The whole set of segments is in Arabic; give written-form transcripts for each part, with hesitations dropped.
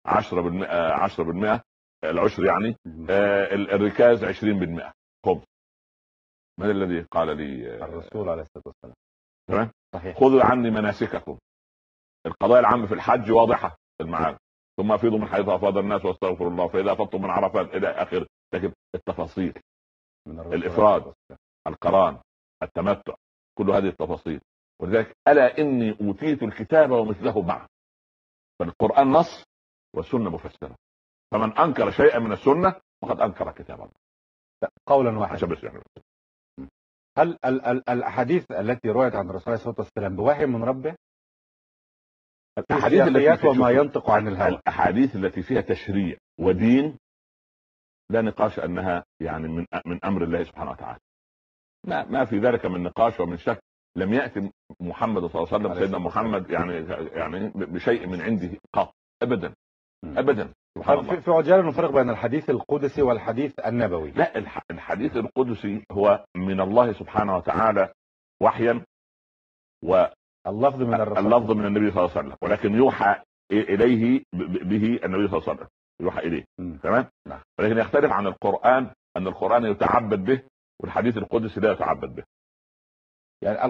10%، 10% العشر يعني، الركاز 20% خبز. من الذي قال لي؟ الرسول عليه الصلاة والسلام. تمام. صحيح. خذوا عني مناسككم. القضايا العامة في الحج واضحة المعاد، ثم افيضوا من حيث افاض الناس واستغفروا الله، فاذا افضتم من عرفات الى اخره. لكن التفاصيل، الافراد، القران، التمتع، كل هذه التفاصيل. ولذلك الا اني اوتيت الكتاب ومثله معه. فالقران نص والسنه مفسره، فمن انكر شيئا من السنه فقد انكر كتاب الله قولا واحدا. يعني. هل الاحاديث التي رويت عن الرسول عليه الصلاة والسلام بوحي من ربه؟ الاحاديث التي وما ينطق عن الهوى. الاحاديث التي فيها تشريع ودين لا نقاش انها يعني من امر الله سبحانه وتعالى. ما في ذلك من نقاش ومن شك. لم ياتي محمد صلى الله عليه وسلم، سيدنا محمد يعني بشيء من عنده قط ابدا ابدا. سبحان الله. في عجاله نفرق بين الحديث القدسي والحديث النبوي. لا، الحديث القدسي هو من الله سبحانه وتعالى وحيا، واللفظ من النبي صلى الله عليه وسلم، ولكن يوحى اليه به النبي صلى الله عليه وسلم، يوحى اليه. تمام. ولكن يختلف عن القرآن ان القرآن يتعبد به والحديث القدسي لا يتعبد به. يعني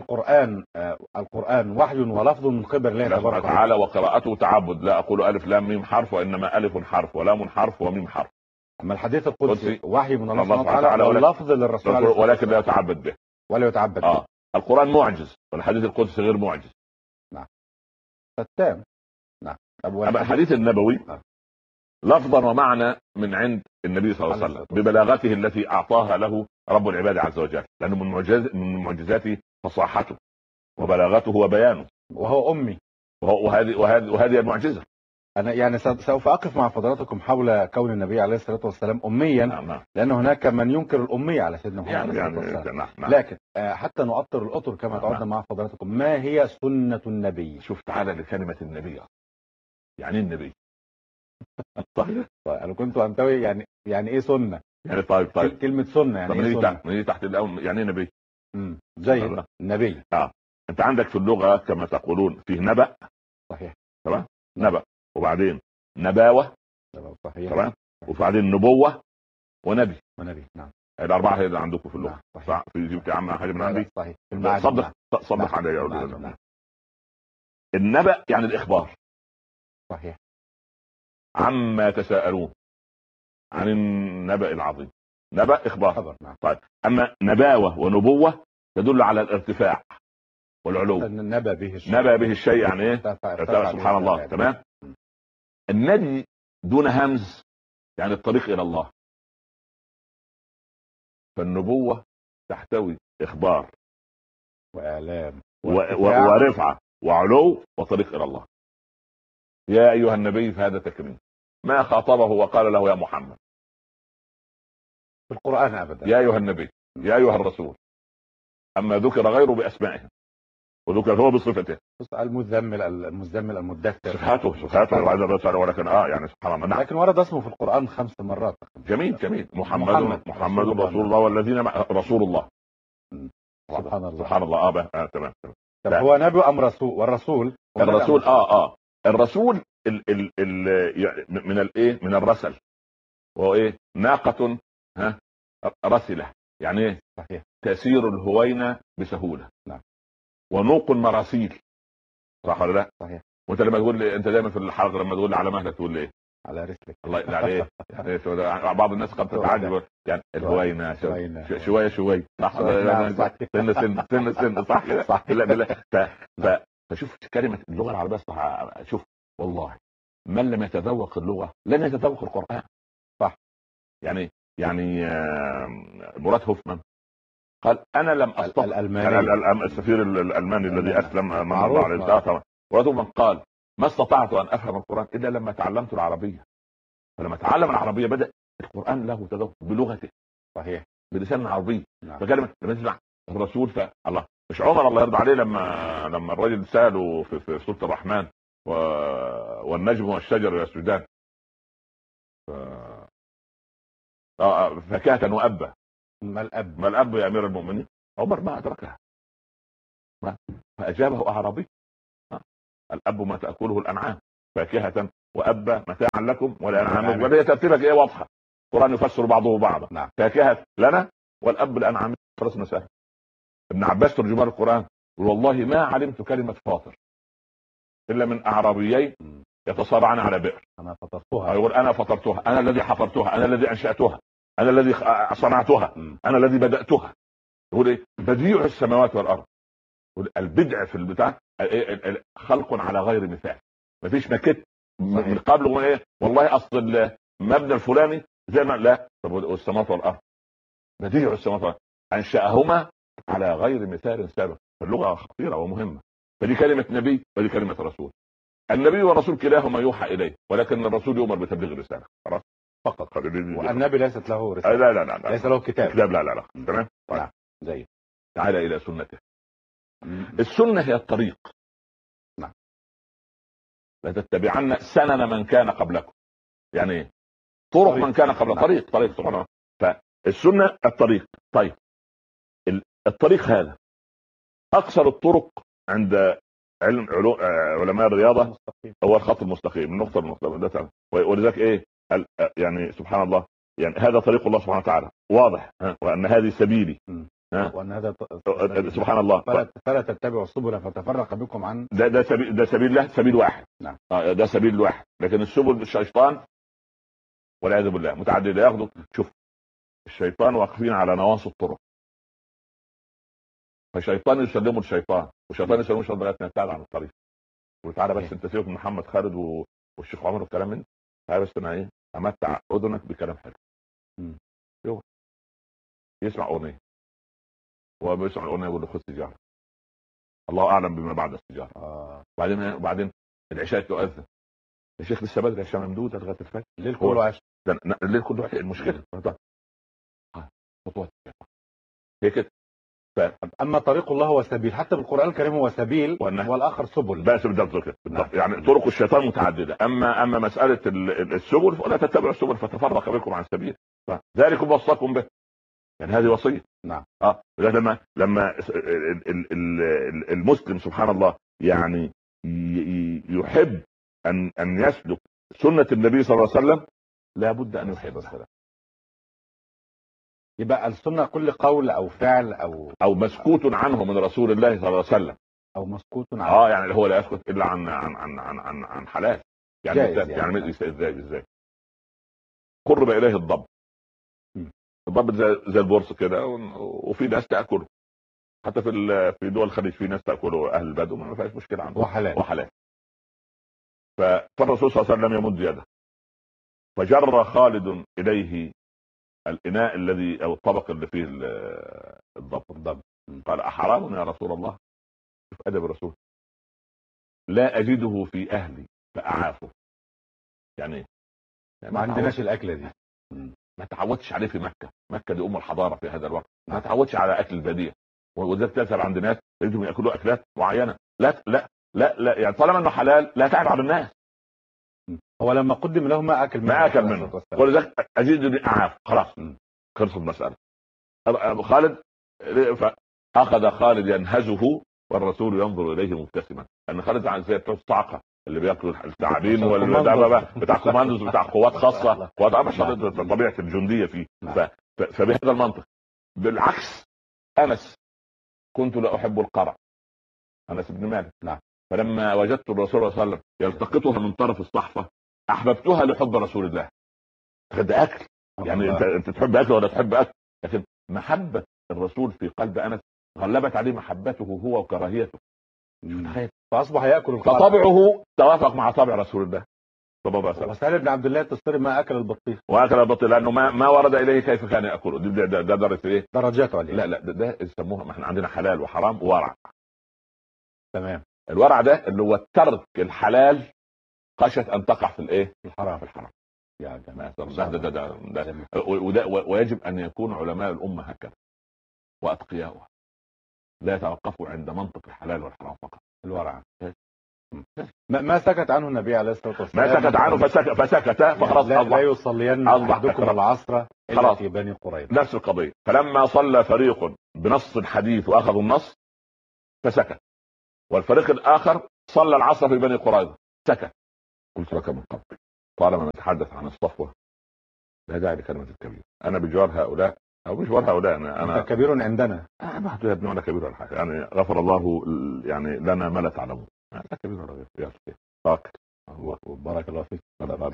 القرآن وحي ولفظ من قبل الله تبارك وتعالى، وقراءته تعبد. لا اقول الف لام ميم حرف، وانما الف حرف ولام حرف وميم حرف. اما الحديث القدسي وحي من الله سبحانه وتعالى واللفظ للرسول ولكن لا يتعبد به. ولا يتعبد به. القرآن معجز والحديث القدسي غير معجز. نعم. التام. نعم. اما الحديث النبوي لفظا ومعنى من عند النبي صلى الله عليه وسلم ببلاغته التي اعطاها له رب العباد عز وجل، لانه من معجزاته فصاحته وبلاغته وبيانه، وهو امي. وهذه المعجزه. انا يعني سوف اقف مع فضلاتكم حول كون النبي عليه الصلاه والسلام اميا. نعم. لان هناك من ينكر الاميه على سيدنا محمد عليه الصلاه والسلام. لكن حتى نؤطر الاطر كما تعودنا مع فضلاتكم، ما هي سنه النبي؟ شوف تعالى لكلمه النبي. يعني النبي طيب انا كنت انتوي يعني ايه سنه؟ يعني طيب كلمه سنه يعني ايه سنه؟ من تحت الاول يعني ايه نبي؟ زي النبي. انت عندك في اللغه كما تقولون فيه نبأ. صحيح. تمام. نبأ، وبعدين نباوه. صحيح. تمام. وبعدين نبوه ونبي. نعم. الاربعه هي اللي عندكم في اللغه. صح. في جبت يا عم حاجه من عندي. صحيح. صدق علي يا ولد. النبأ يعني الاخبار. صحيح. عما يتساءلون عن النبأ العظيم. نبأ اخبار. نعم. طيب اما نباوه ونبوه تدل على الارتفاع والعلو. نبأ به الشيء يعني ايه؟ سبحان الله. تمام. النبي دون همز يعني الطريق الى الله. فالنبوة تحتوي اخبار واعلام ورفعة وعلو وطريق الى الله. يا ايها النبي، فهذا تكريم. ما خاطبه وقال له يا محمد في القرآن ابدا. يا ايها النبي، يا ايها الرسول. اما ذكر غيره باسمائه وذكر هو بصفته. المزمل المدثر. صفاته ولكن يعني سبحان الله. لكن ورد اسمه في القرآن 5 مرات. جميل. محمد رسول الله والذين رسول الله. سبحان الله. تمام. طب هو نبي ام رسول؟ والرسول الرسول من الايه؟ من الرسل. وهو ايه؟ ناقة رسلة. يعني ايه؟ صحيح. تسير الهوينة بسهولة. نعم. ونوق مراسيل. صح ولا لا؟ صحيح. وانت لما تقول لي، انت دايما في الحلقه لما تقول لي على مهلك تقول لي ايه؟ على رسلك. الله يقل عليه. بعض الناس قد تتعجب يعني الهوينه شويه. صح. سن صح. فشوف كلمه اللغه العربيه. شوف والله من لم يتذوق اللغه لن يتذوق القران. صح. يعني مراد هوفمان قال انا لم استطع. السفير الالماني الذي اسلم من الله عليه الصلاه. مراد هوفمان قال ما استطعت ان افهم القران الا لما تعلمت العربيه. فلما تعلم العربيه بدا القران له تذوق بلغته. صحيح. بلسان عربي. فكلمه لما تسمع الرسول فالله مش عمر الله يرضى عليه لما الرجل ساله في سوره الرحمن والنجم والشجر يسجدان فكاهة وأبا. ما الأب يا أمير المؤمنين؟ عمر ما أدركها. فأجابه أعرابي الأب ما تأكله الأنعام فاكهة وابى متاعا لكم ولانعامكم. وهي ترتيبك ايه واضحه. القران يفسر بعضه بعضا. نعم. فاكهه لنا والاب لانعامكم. خلاص مسألة. ابن عباس ترجمان القران يقول والله ما علمت كلمه فاطر الا من اعرابيين يتصارعان على بئر. انا فطرتها. يقول انا فطرتها، انا الذي حفرتها، انا الذي انشاتها، انا الذي صنعتها، انا الذي بداتها. يقول ايه؟ بديع السماوات والارض. يقول البدع في البتاع خلق على غير مثال. مفيش مكت من قبل ايه والله اصل المبنى الفلاني زي ما لا. طب والسماوات والارض بديع السماوات والارض انشاهما على غير مثال سابق. اللغه خطيره ومهمه. فدي كلمه نبي ودي كلمه رسول. النبي والرسول كلاهما يوحى اليه، ولكن الرسول يؤمر بتبليغ الرساله خلاص فقط. والنبي ليست له رساله. لا ليس له كتاب. لا تمام. طيب. زي تعال الى سنته. السنه هي الطريق. نعم. لتتبعن سنن من كان قبلكم. يعني ايه؟ طرق من كان قبل. طريق سبحان. فالسنه الطريق. طيب الطريق هذا اقصر الطرق عند علماء الرياضه هو الخط المستقيم، النقطه المستقيمه. ولذلك ايه يعني سبحان الله، يعني هذا طريق الله سبحانه وتعالى واضح. وان هذه سبيلي. وان هذا سبحان الله. فلا تتبعوا السبل فتفرق بكم عن. ده سبيل الله، سبيل واحد. نعم. ده سبيل واحد. لكن السبل الشيطان والعياذ بالله متعدده. ياخذوا شوف الشيطان واقفين على نواصي الطرق، فالشيطان يسلمه الشيطان والشيطان يسلمه الشيطان لغايه ما يبتعد عن الطريق. وتعالى بس انت سيبك من محمد خالد والشيخ عمر والكلام من تعالى بس انا ايه امتع اذنك بكلام حلو. يسمع اغنيه وبيسمع الاغنيه يقول له خذ سيجاره. الله اعلم بما بعد السيجاره. وبعدين العشاء تؤذن. يا شيخ لسه بدري، العشاء ممدوده لغايه الفجر. الليل كله عشاء. الليل كله عشاء. المشكله خطوات هي كده. اما طريق الله هو سبيل، حتى بالقران الكريم هو سبيل والاخر سبل. بس بالضبط. يعني طرق الشيطان متعدده. اما مساله السبل فلا تتبعوا السبل فتفرق بكم عن السبيل. ذلك وصاكم به. يعني هذه وصيه. نعم. لما المسلم سبحان الله يعني يحب ان يسلك سنه النبي صلى الله عليه وسلم لابد ان يحبها. يبقى السنه كل قول او فعل او مسكوت عنه من رسول الله صلى الله عليه وسلم، او مسكوت عنه. يعني هو لا يسكت الا عن حلال. يعني ازاي قرب اليه الضب. الضب زي البورصه كده، وفي ناس تاكله. حتى في دول الخليج في ناس تاكله، اهل البدو ما فيهاش مشكله عنده وحلال. فالرسول صلى الله عليه وسلم يمد يده فجر خالد اليه الاناء الذي او الطبق اللي فيه الضب. قال احرام يا رسول الله؟ شوف ادب الرسول. لا اجده في اهلي فاعافه. يعني ما عندناش الاكله دي. ما تعودش عليه في مكه دي ام الحضاره في هذا الوقت. ما تعودش على اكل البديع. وذلك تذهب عند ناس تجدهم ياكلوا اكلات معينه. لا يعني طالما انه حلال لا تعب على الناس. هو لما قدم له ما اكل منه. ولذلك اجد اعاف. خلاص خلصت المساله. خالد فاخذ خالد ينهزه والرسول ينظر اليه مبتسما. ان خالد عن زي بتوع الصعقه اللي بياكلوا الثعابين بتاع كوماندوز بتاع قوات خاصه طبيعه الجنديه فيه. فبهذا المنطق بالعكس انس كنت لا احب القرع. انس بن مالك. نعم. فلما وجدت الرسول صلى الله عليه وسلم يلتقطها من طرف الصحفه احببتها لحب رسول الله. ده اكل يعني انت تحب اكل ولا تحب اكل، لكن محبه الرسول في قلب انس غلبت عليه محبته هو وكراهيته. فاصبح ياكل القرع. فطبعه توافق مع طبع رسول الله. وسهل بن عبد الله التستري ما اكل البطيخ. واكل البطيخ لانه ما ورد اليه كيف كان ياكله. ده درجه ايه؟ درجات عليه. لا ده يسموها، ما احنا عندنا حلال وحرام وورع. تمام. الورع ده اللي هو ترك الحلال خشيه ان تقع في الايه؟ في الحرام. يا جماعه ده ويجب ان يكون علماء الامه هكذا واتقياؤها لا يتوقفوا عند منطق الحلال والحرام فقط. الورع ما سكت عنه النبي عليه الصلاه والسلام. ما سكت عنه فسكت فخلاص. لا يصلين احدكم العصر الا في بني قريظه. نفس القضيه. فلما صلى فريق بنص الحديث واخذوا النص فسكت، والفريق الاخر صلى العصر في بني قريظه سكت. قلت لك من قبل طالما نتحدث عن الصفوة لا داعي لكلمة الكبير. أنا بجوار هؤلاء أو بجوار هؤلاء أنا كبير عندنا. ما يا ابني ولا كبير ولا حاجة، يعني غفر الله يعني لنا ما لا تعلمون. لا كبير ولا غير يا أخي. بارك الله فيك.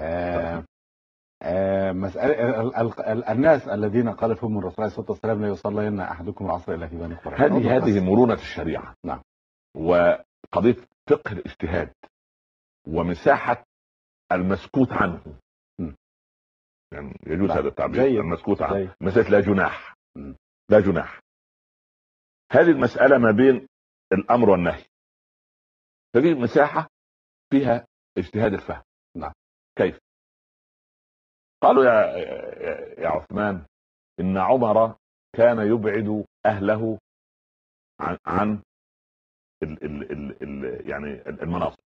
مسألة الناس الذين قال فيهم الرسول عليه الصلاة والسلام لا يصلين أحدكم العصر إلا في بني قريظة، هذه مرونة الشريعة. نعم. وقضية فقه الاجتهاد ومساحة المسكوت عنه. يعني يجوز هذا التعبير المسكوت عنه، مسألة لا جناح. لا جناح. هذه المسألة ما بين الأمر والنهي، فدي مساحة فيها اجتهاد الفهم. نعم. كيف؟ قالوا يا عثمان إن عمر كان يبعد أهله عن يعني المناصب،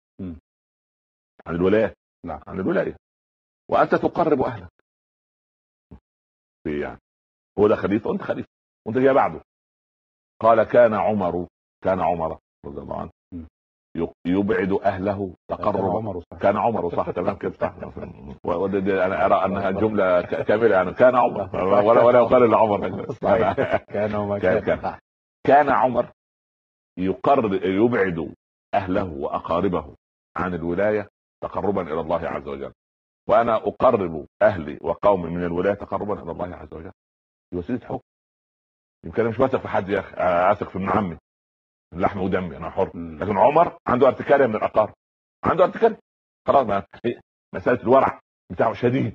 عن الولايات. نعم. عن الولاية، وأنت تقرب أهلك. يعني هو ده خليفة وأنت خليفة وأنت جاي بعده. قال كان عمر رضي الله عنه يبعد أهله تقربا. كان عمر صح تمام كده صح. انا ارى انها جمله كامله، يعني كان عمر ولا يقال الا عمر. كان عمر يبعد اهله واقاربه عن الولايه تقربا الى الله عز وجل، وانا اقرب اهلي وقومي من الولايه تقربا الى الله عز وجل. دي وسيله حكم. يمكن انا مش واثق في حد يا اخي، اثق في ابن عمي لحم ودمي انا حر. لكن عمر عنده ارتكاريه من الاقارب، عنده ارتكاريه خلاص. مساله الورع بتاعه شديد.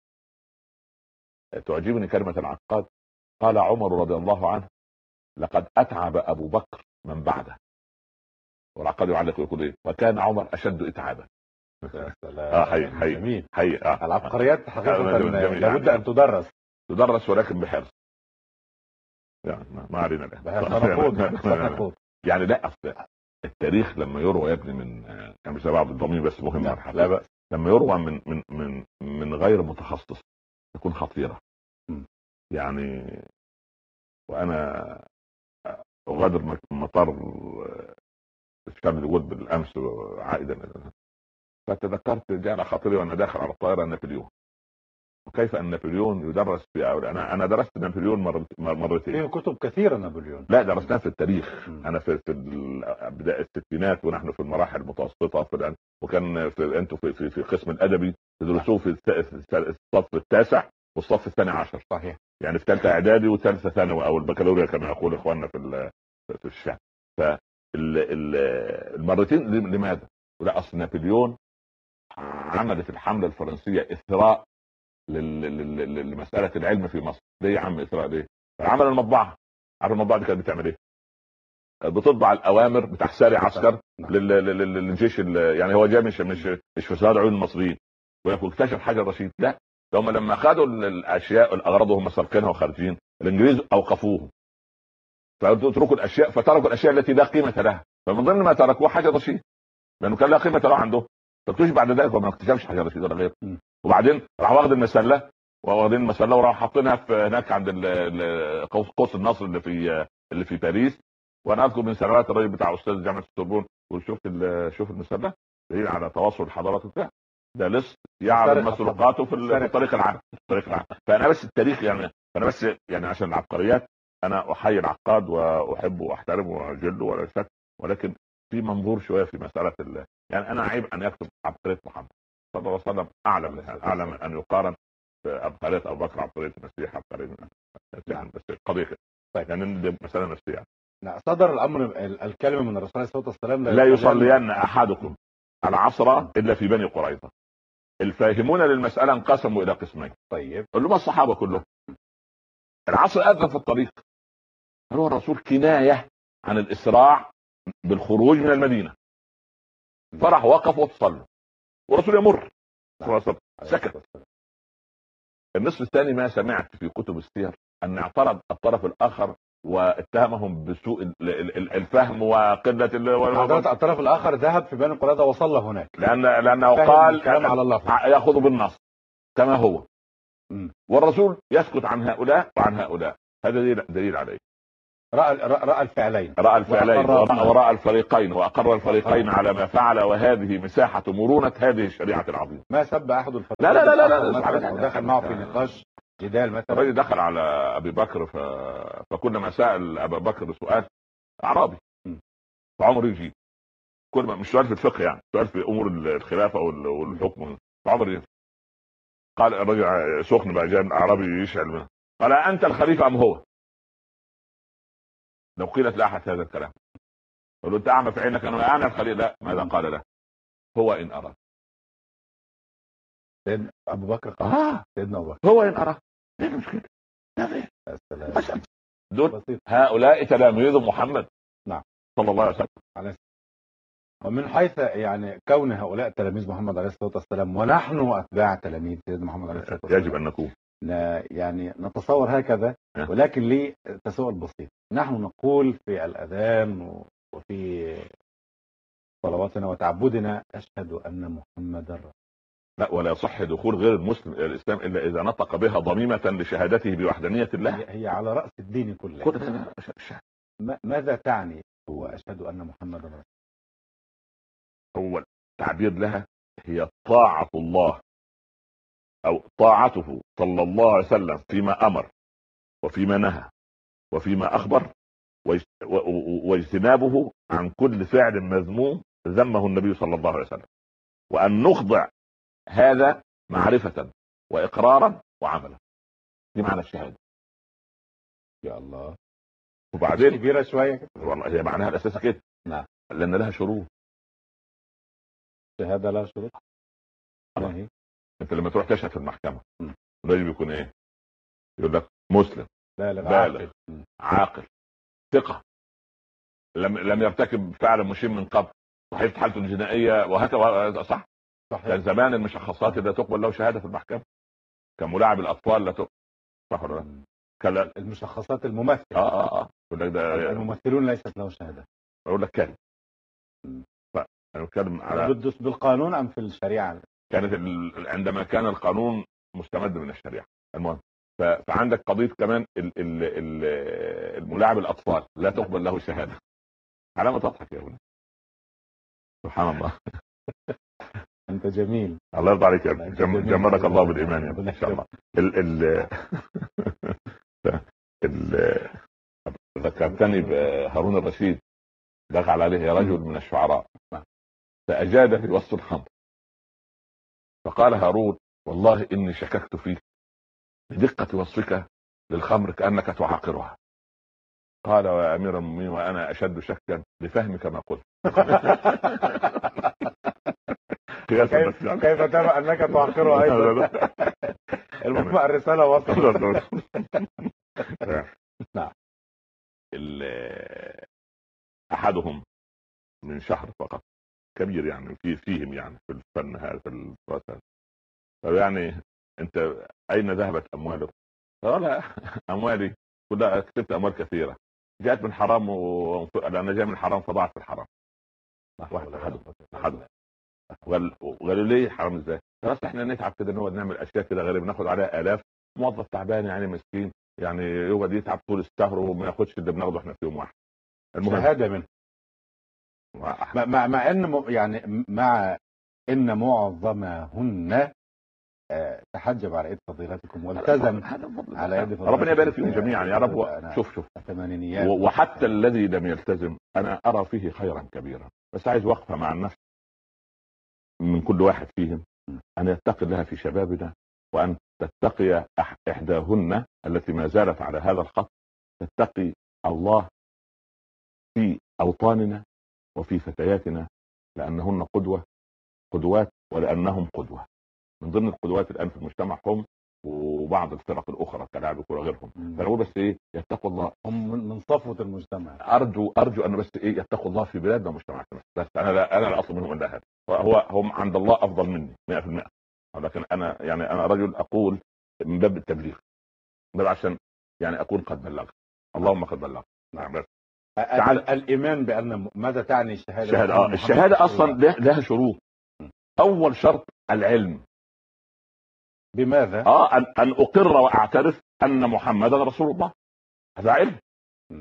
تعجبني كلمه العقاد. قال عمر رضي الله عنه لقد اتعب ابو بكر من بعده. والعقاد يعلق ويقول ايه؟ وكان عمر اشد اتعابا. حي العبقريات حقيقه لابد ان تدرس ولكن بحرص. يعني ما علينا الان. يعني لا التاريخ لما يروى يا ابني من يعني مش بعض الضمير بس مهم. لا بأس لما يروى من غير متخصص تكون خطيرة. يعني وانا اغادر مطار الشام الود بالامس عائدا، فتذكرت جاء على خاطري وانا داخل على الطائرة نابليون، وكيف ان نابليون يدرس في انا درست نابليون مرتين. فيه كتب كثيره نابليون. لا درسناه في التاريخ. انا في بدايه الستينات ونحن في المراحل المتوسطه وكان انتم في قسم الادبي تدرسوه في الصف التاسع والصف الثاني عشر. صحيح. يعني في ثالثه اعدادي وثالثه ثانوي او البكالوريا كما يقول اخواننا في الشام. فالمرتين لماذا؟ ولا اصل نابليون عملت الحمله الفرنسيه اثراء لمساله العلم في مصر. ليه يا عم اثراء ليه؟ عمل المطبعه. عارف المطبعه دي كانت بتعمل ايه؟ بتطبع الاوامر بتاع ساري عسكر للجيش. يعني هو جاي مش في صدر عيون المصريين ويقول اكتشف حاجه رشيد. لا هم لما خدوا الاشياء الاغراض وهم سارقينها وخارجين الانجليز اوقفوهم، فتركوا الاشياء فتركوا الاشياء التي لا قيمه لها. فمن ضمن ما تركوه حاجه رشيد لانه كان لا قيمه له عندهم. فاكتشف بعد ذلك وما اكتشفش حاجه رشيد ولا غيره. وبعدين راح واخد المسله واخدين المسله وراح حاطينها في هناك عند قوس النصر اللي في باريس. وانا اذكر من سنوات الراجل بتاع استاذ جامعه السوربون شوف المسله دليل على تواصل الحضارات بتاعه. ده لص يعرض مسروقاته في الطريق العام. فانا بس التاريخ يعني انا بس يعني عشان العبقريات انا احيي العقاد واحبه واحترمه واجله ولا شك، ولكن في منظور شويه في مساله يعني انا عيب ان يكتب عبقريه محمد صلى الله عليه وسلم اعلم ان يقارن بعبقريه ابو بكر، عبقريه المسيح، عبقريه يعني بس قضيه طيب يعني دي مساله نفسيه. لا صدر الامر الكلمه من الرسول عليه الصلاه والسلام لا يصلين احدكم العصر الا في بني قريظه. الفاهمون للمساله انقسموا الى قسمين. طيب اللي هم الصحابه كلهم. العصر اذن في الطريق. هل هو الرسول كنايه عن الاسراع بالخروج من المدينه؟ فرح وقف وصلوا والرسول يمر سكت. النصف الثاني ما سمعت في كتب السير ان اعترض الطرف الاخر واتهمهم بسوء الفهم وقله الطرف الاخر ذهب في بني قريظه وصلى هناك لانه قال كلام على الله ياخذ بالنص كما هو. والرسول يسكت عن هؤلاء وعن هؤلاء. هذا دليل عليه. رأى الفعلين، ورأى الفريقين وأقر الفريقين على ما فعل، وهذه مساحة مرونة هذه الشريعة العظيمة. ما سب أحد الفريقين. لا دخل معه في نقاش جدال مثلا. الرجل دخل على أبي بكر فكل سأل أبا بكر سؤال أعرابي، فعمر يجيب كل ما مش سؤال في الفقه، يعني سؤال في أمور الخلافة والحكم، فعمر يجيب. قال الرجل سخن بقى، جاء أعرابي يشعل منه، قال أنت الخليفة أم هو؟ لو قيلت لأحد هذا الكلام قال له أنت أعمى في عينك أنا الخليفة؟ لا. ماذا قال له؟ هو إن أراد. سيدنا أبو بكر سيدنا أبو بكر هو إن أراد. ايه المشكلة؟ دول هؤلاء تلاميذ محمد. نعم صلى الله عليه وسلم. ومن حيث يعني كون هؤلاء تلاميذ محمد عليه الصلاة والسلام ونحن أتباع تلاميذ سيدنا محمد عليه الصلاة والسلام، يجب أن نكون يعني نتصور هكذا، ولكن لي تساؤل بسيط. نحن نقول في الأذان وفي صلواتنا وتعبدنا أشهد أن محمد رسول. لا، ولا يصح دخول غير المسلم إلى الإسلام إلا إذا نطق بها ضميمة لشهادته بوحدانية الله. هي على رأس الدين كله. ماذا تعني هو أشهد أن محمد رسول؟ هو التعبير لها هي طاعة الله أو طاعته صلى الله عليه وسلم فيما أمر وفيما نهى وفيما أخبر، واجتنابه عن كل فعل مذموم ذمه النبي صلى الله عليه وسلم، وأن نخضع هذا معرفة وإقرارا وعملا. دي معنى الشهادة. يا الله. وبعدين كبيرة شوية والله هي معناها الأساس كده. نعم. لأن لها شروط. الشهادة لها شروط. انت لما تروح تشهد في المحكمة الراجل بيكون ايه؟ يقول لك مسلم، بالغ، عاقل، ثقة، لم يرتكب فعل مشين من قبل، صحيفة حالته الجنائية، وهكذا. صح. كان زمان المشخصات لا تقبل له شهادة في المحكمة، كان ملاعب الأطفال لا تقبل. صح ولا لا؟ المشخصات الممثل. يقول لك ده الممثلون ليست له شهادة. اقول لك كان انا بتكلم على بالقانون ام في الشريعة؟ كانت عندما كان القانون مستمد من الشريعة. المهم فعندك قضية كمان الملاعب الأطفال لا تقبل له شهادة. علامة تضحك يا ابني. سبحان الله. أنت جميل. الله يرضى عليك يا ابني. جملك الله بالإيمان يا ابني إن شاء الله. ذكرتني بهارون الرشيد، دخل عليه رجل من الشعراء فأجاد في وسط الخمر، فقال هارون والله إني شككت فيك بدقة وصفك للخمر كأنك تعاقرها. قال يا أمير المؤمنين وأنا أشد شكا لفهمك ما قلت. كيف ترى أنك تعاقرها أيضا؟ المهم الرسالة وصلت. نعم. أحدهم من شهر فقط، كبير يعني فيهم يعني في الفن هذا في الدراسات. يعني انت اين ذهبت اموالك؟ قال اموالي كلها كسبت اموال كثيره، جاءت من حرام انا جاي من حرام فضاعت في الحرام. احدهم وقالوا لي حرام ازاي؟ بس احنا نتعب كده نقعد نعمل اشياء كده غريبه ناخد عليها الاف، موظف تعبان يعني مسكين يعني يقعد يتعب طول الشهر وما ياخدش اللي بناخده احنا في يوم واحد. شهاده منه مع ان يعني مع ان معظمهن تحجب على ايد فضيلتكم والتزم على يد فضيلتكم. ربنا يبارك فيهم جميعا يا رب. شوف وحتى الذي لم يلتزم انا ارى فيه خيرا كبيرا، بس عايز وقفه مع النفس من كل واحد فيهم ان يتقي الله في شبابنا، وان تتقي احداهن التي ما زالت على هذا الخط، تتقي الله في اوطاننا وفي فتياتنا، لانهن قدوات ولانهم قدوه. من ضمن القدوات الان في المجتمع هم وبعض الفرق الاخرى كلاعب كوره غيرهم. فانا بس ايه يتقوا الله، هم من صفوه المجتمع. ارجو ان بس ايه يتقوا الله في بلادنا ومجتمعاتنا. بس انا لا اطلب منهم الا هذا. هم عند الله افضل مني 100%، ولكن انا رجل اقول من باب التبليغ، باب عشان يعني اكون قد بلغت. اللهم قد بلغت. نعم. بس الايمان بان ماذا تعني الشهاده؟ الشهاده اصلا لها شروط. اول شرط العلم. بماذا؟ ان اقر واعترف ان محمدا رسول الله، هذا علم.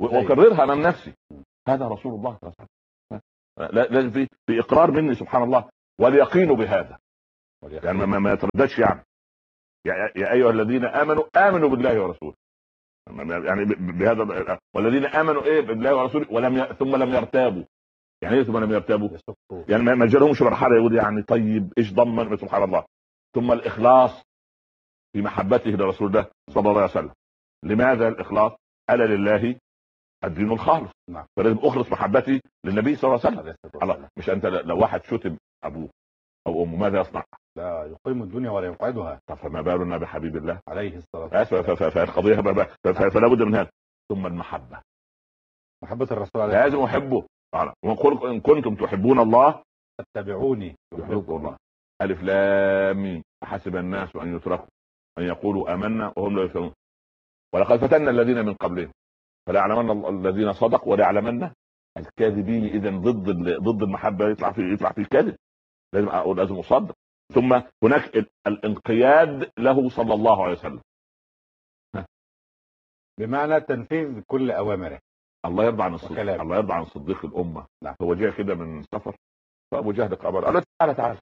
واكررها امام نفسي. هذا رسول الله صلى الله عليه وسلم. لازم في اقرار مني سبحان الله، واليقين بهذا، يعني ما يترددش يعني. يا ايها الذين امنوا بالله ورسوله، يعني بهذا، والذين امنوا بالله ورسوله ثم لم يرتابوا. يعني ايه ثم لم يرتابوا؟ يعني ما جالهمش مرحله يقول يعني طيب ايش ضمن، سبحان الله. ثم الاخلاص في محبته لرسول الله صلى الله عليه وسلم. لماذا الاخلاص؟ الا لله الدين الخالص. فلازم اخلص محبتي للنبي صلى الله عليه وسلم. الله، مش انت لو واحد شتم ابوه او امه ماذا يصنع؟ لا يقيم الدنيا ولا يقعدها. طب فما بالنا بحبيب الله عليه الصلاه والسلام. فالقضيه فلا بد من هذا. ثم المحبه، محبه الرسول عليه لازم احبه. وقل ان كنتم تحبون الله فاتبعوني يحببكم الله. الف لام ميم. حسب الناس ان يتركوا ان يقولوا امنا وهم لا يفتنون ولقد فتنا الذين من قبلهم فليعلمن الذين صدقوا وليعلمن الكاذبين. اذا ضد المحبه يطلع في كذب. لازم اصدق. ثم هناك الانقياد له صلى الله عليه وسلم، بمعنى تنفيذ كل اوامره. الله يرضى عن الصديق، الله يرضى عن صديق الامه. هو جاء كده من سفر، فابو جهل قال له تعالى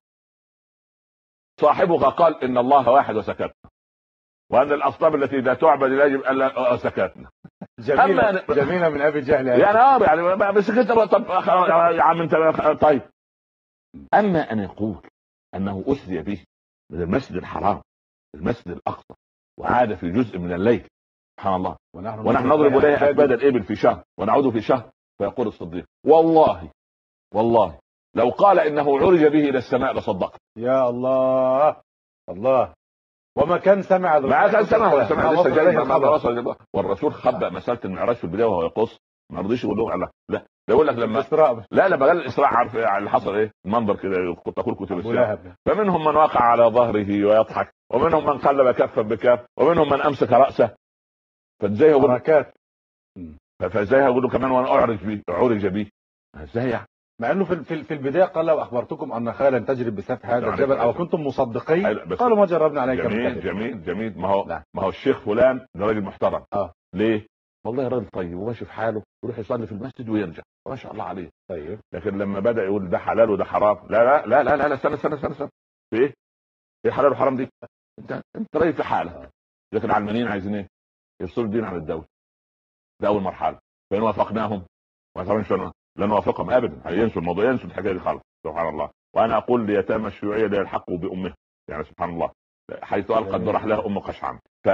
صاحبك قال ان الله واحد وسكتنا، وان الاصنام التي لا تعبد يجب ان لا سكتنا. جميله من ابي جهل يعني بس كده. طب يا عم انت طيب. اما ان يقول انه اسري به من المسجد الحرام المسجد الاقصى وعاد في جزء من الليل، سبحان الله، ونحن نضرب اليه اكباد الابل في شهر ونعود في شهر. فيقول الصديق والله لو قال انه عرج به الى السماء لصدقت. يا الله وما كان سمع ما كان سمع لسه جاي ما والرسول خبأ مساله المعراج في البدايه وهو يقص، ما رضيش يقول لهم لا يقول لك لما لما قال الاسراء عارف اللي حصل ايه؟ المنظر كده تقول كتب السيره. فمنهم من وقع على ظهره ويضحك، ومنهم من قلب كفا بكف، ومنهم من امسك راسه. فازاي هقول فازاي هقول له كمان وانا عرج بيه ازاي يعني؟ مع انه في البدايه قال لو اخبرتكم ان خيلا تجري بسفح هذا الجبل او كنتم مصدقين قالوا ما جربنا عليك. جميل. ما هو الشيخ فلان ده راجل محترم. ليه؟ والله راجل طيب وماشي في حاله، يروح يصلي في المسجد ويرجع ما شاء الله عليه. طيب لكن لما بدا يقول ده حلال وده حرام، لا استنى في ايه حلال وحرام دي؟ انت راجل في حاله. لكن العلمانيين عايزين ايه؟ يفصلوا الدين عن الدوله. ده اول مرحله. فان وافقناهم لن نوافقهم ابدا، هينسوا الموضوع، ينسوا الحكايه دي خالص. سبحان الله. وانا اقول ليتامى الشيوعيه لا يلحقوا بامهم، يعني سبحان الله، حيث القت برحلها ام قشعم.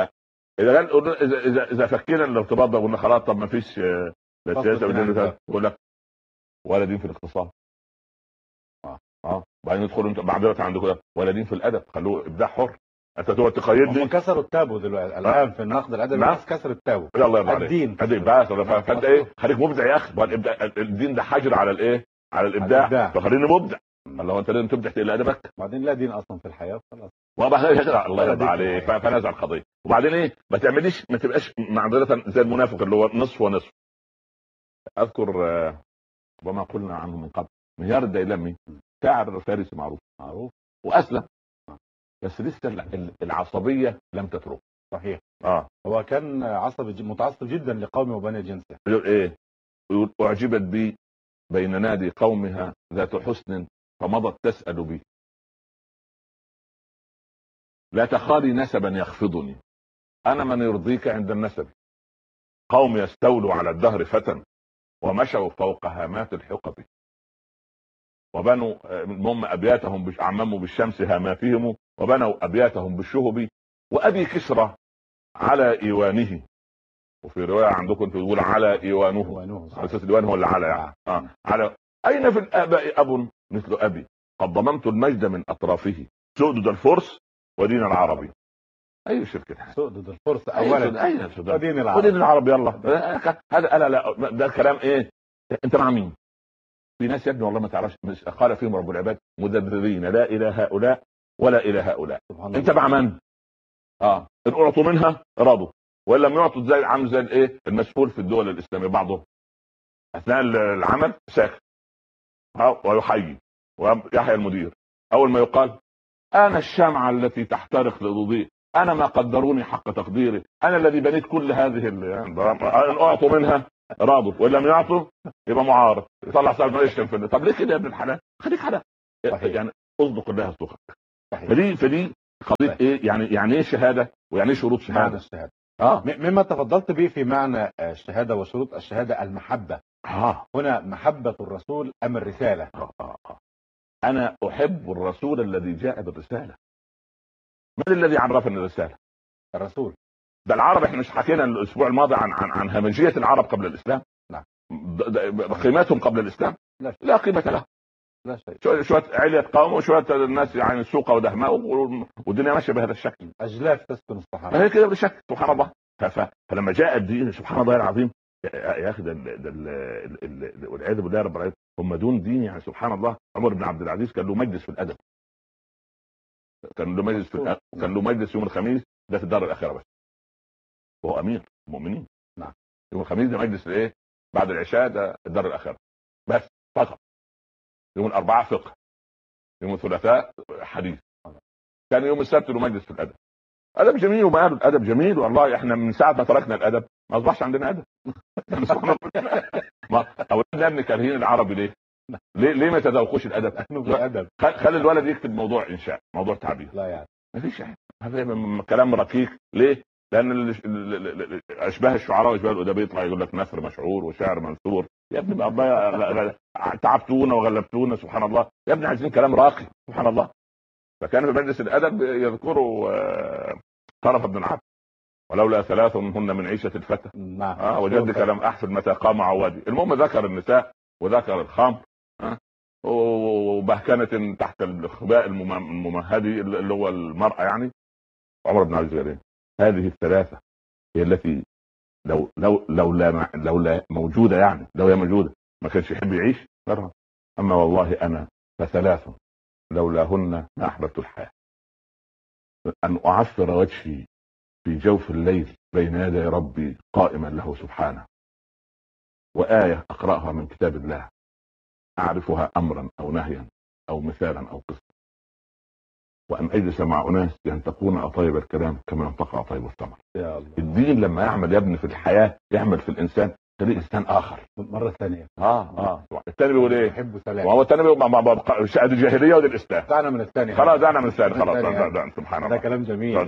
اذا فكينا الارتباط ده وقلنا خلاص طب ما فيش سياسه يقول لك ولا دين في الاقتصاد. بعدين يدخلوا انت بعد عندكم ولا دين في الادب، خلوه ابداع حر. انت تقعد تقيدني. هم كسروا التابو دلوقتي الان في النقد الادبي. الناس كسر التابو. الله يرضى عليك. الدين بس فانت ايه خليك مبدع يا اخي. الدين ده حجر على الايه؟ على الابداع. فخليني مبدع. الله انت لازم تبدع تقل ادبك. بعدين لا دين اصلا في الحياه خلاص. الله يرضى عليك. فنزع القضيه. وبعدين ايه ما تعمليش ما تبقاش معذره زي المنافق اللي هو نصف ونصف. اذكر وما قلنا عنه من قبل مهيار الديلمي، شاعر فارسي معروف واسلم، بس لسه العصبيه لم تترك. صحيح. هو كان عصبي متعصب جدا لقومه وبني جنسه. يقول ايه؟ يقول اعجبت بي بين نادي قومها ذات حسن فمضت تسأل بي، لا تخالي نسبا يخفضني، انا من يرضيك عند النسب، قوم يستولوا على الدهر فتى ومشوا فوق هامات الحقب، وبنوا هم ابياتهم اعمموا بالشمس هاماتهم وبنوا ابياتهم بالشهب، وابي كسرى على ايوانه، وفي روايه عندكم تقول على ايوانه على اساس الايوان هو اللي على يعني على اين في الاباء اب مثل ابي قد ضممت المجد من اطرافه سؤدد الفرس ودين العربي. اي شركه سؤدد الفرس اولا ودين العربي. يلا هذا لا ده كلام ايه؟ انت مع مين؟ في ناس يا ابني والله ما تعرفش قال فيهم رب العباد مدبرين لا الى هؤلاء ولا الى هؤلاء. انت مع من؟ ان اعطوا منها رضوا وان لم يعطوا زي عامل زي الايه المسؤول في الدول الاسلاميه بعضهم اثناء العمل ساكت ويحيي ويحيى المدير. اول ما يقال انا الشمعة التي تحترق لضوضي، انا ما قدروني حق تقديري، انا الذي بنيت كل هذه ان اعطوا منها راضوا، وان لم يعطوا يبقى معارض، يطلع سالفه يشتم في طب ليه كده يا ابن الحلال؟ خليك حلال يعني، اصدق الله يصدقك. فدي قضيه ايه يعني ايه شهاده، ويعني ايه شروط شهاده. الشهاده مما تفضلت به في معنى الشهاده وشروط الشهاده المحبه. هنا محبه الرسول ام الرساله؟ انا احب الرسول الذي جاء بالرساله. من الذي عرفني الرساله؟ الرسول. ده العرب، احنا مش حكينا الاسبوع الماضي عن همجيه العرب قبل الاسلام؟ نعم. قيمتهم قبل الاسلام لا قيمه لها، لا شيء. شويه علية قوم وشويه الناس يعني سوقه ودهماء، والدنيا ماشيه بهذا الشكل. اجلاف تسكن الصحراء هي كده بالشكل، سبحان الله. فلما جاء الدين سبحان الله العظيم يا اخي، والعياذ بالله رب العالمين، هم دون دين يعني سبحان الله. عمر بن عبد العزيز كان له مجلس في الادب، كان له مجلس يوم الخميس ده في الدار الاخره بس، وهو امير المؤمنين. نعم. يوم الخميس ده مجلس الايه؟ بعد العشاء ده الدار الاخره بس فقط. يوم الاربعاء فقه، يوم الثلاثاء حديث، كان يوم السبت له مجلس في الادب. ادب جميل، وما قالوا الادب جميل والله. احنا من ساعه ما تركنا الادب ما اصبحش عندنا ادب. اولادنا ابن كارهين العربي ليه؟ ليه ما تذوقوش الادب؟ خلي الولد يكتب موضوع انشاء، موضوع تعبير. لا يعني ما فيش يعني، هذا كلام رقيق. ليه؟ لان اشباه الشعراء واشباه الادباء يطلع يقول لك نثر مشعور وشعر منثور. يا ابني بقى تعبتونا وغلبتونا سبحان الله. يا ابني عايزين كلام راقي سبحان الله. فكان في مجلس الادب يذكروا طرف بن عبد، ولولا ثلاث منهن من عيشه الفتى وجدك لم احفظ متى قام عوادي. المهم ذكر النساء وذكر الخمر وبهكنه تحت الخباء الممهدي اللي هو المراه يعني. عمر بن عبد العزيز هذه الثلاثه هي التي لولا موجوده يعني، لو هي موجوده ما كانش يحب يعيش. اما والله انا فثلاث لولاهن ما احببت الحياه: ان اعفر وجهي في جوف الليل بين يدي ربي قائما له سبحانه، وآية أقرأها من كتاب الله أعرفها أمرا أو نهيا أو مثالا أو قصة، وأن أجلس مع أناس ينتقون أطيب الكلام كما ينتقى أطيب الثمر. الدين لما يعمل يا ابني في الحياة يعمل في الإنسان خليه إنسان آخر مرة ثانية. الثاني بيقول إيه؟ يحب سلام. وهو الثاني بيقول شهادة الجاهلية ودي الإسلام. دعنا من الثاني خلاص، دعنا من الثاني خلاص. سبحان الله. ده كلام جميل.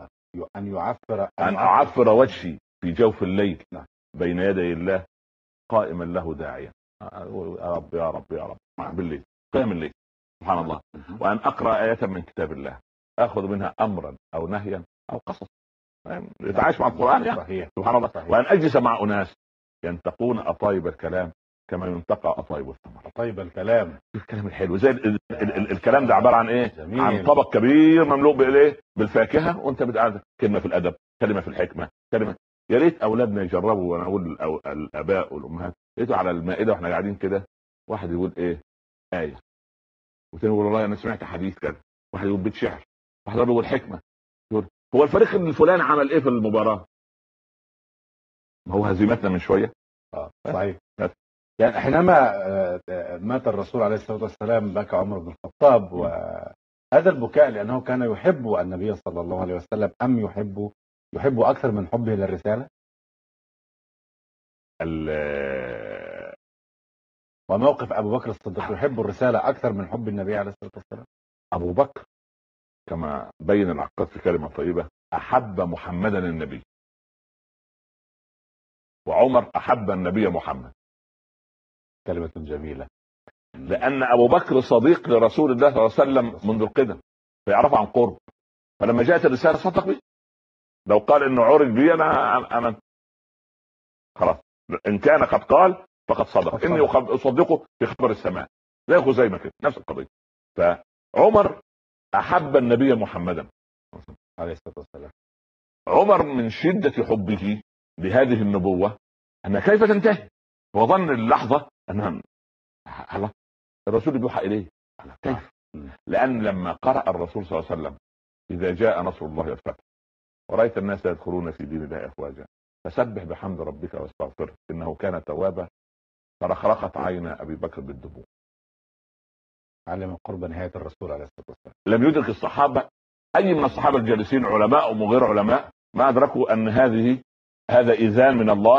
أن أعفر وجهي في جوف الليل بين يدي الله قائما له داعيا. يا رب يا رب يا رب بالليل قيام الليل سبحان الله. وأن أقرأ آية من كتاب الله أخذ منها أمرا أو نهيا أو قصص، يتعايش مع القرآن يعني. سبحان الله. وأن أجلس مع أناس ينتقون أطايب الكلام كما ينتقى أطايب الثمر. أطايب الكلام، الكلام الحلو زي الكلام ده عبارة عن إيه؟ جميل. عن طبق كبير مملوء بالإيه؟ بالفاكهة، وأنت بتقعد كلمة في الأدب، كلمة في الحكمة، كلمة. يا ريت أولادنا يجربوا. وأنا أقول الآباء والأمهات، لقيتوا على المائدة وإحنا قاعدين كده واحد يقول إيه؟ آية، وثاني يقول والله أنا سمعت حديث كذا، واحد يقول بيت شعر، واحد يقول حكمة، يقول هو الفريق الفلاني عمل إيه في المباراة؟ ما هو هزيمتنا من شوية. صحيح. يعني حينما مات الرسول عليه الصلاة والسلام بكى عمر بن الخطاب، وهذا البكاء لأنه كان يحب النبي صلى الله عليه وسلم أم يحب أكثر من حبه للرسالة؟ وموقف أبو بكر الصديق يحب الرسالة أكثر من حب النبي عليه الصلاة والسلام. أبو بكر كما بين العقاد في كلمة طيبة أحب محمدا النبي، وعمر أحب النبي محمد. كلمة جميلة. لأن أبو بكر صديق لرسول الله صلى الله عليه وسلم منذ القدم، فيعرف عن قرب، فلما جاءت الرسالة صدق بي. لو قال إنه عرج بي أنا خلاص، إن كان قد قال فقد صدق، إني أصدقه في خبر السماء زي ما كده، نفس القضية. فعمر أحب النبي محمدا عليه الصلاة والسلام. عمر من شدة حبه لهذه النبوة أن كيف تنتهي، وظن اللحظة أنها الرسول بيوحى إليه. كيف؟ لأن لما قرأ الرسول صلى الله عليه وسلم إذا جاء نصر الله والفتح ورأيت الناس يدخلون في دين الله أفواجا فسبح بحمد ربك واستغفره إنه كان توابا، فرخرقت عين أبي بكر بالدموع. علم قرب نهاية الرسول عليه الصلاة والسلام. لم يدرك الصحابة أي من الصحابة الجالسين علماء وغير علماء ما أدركوا أن هذا إذان من الله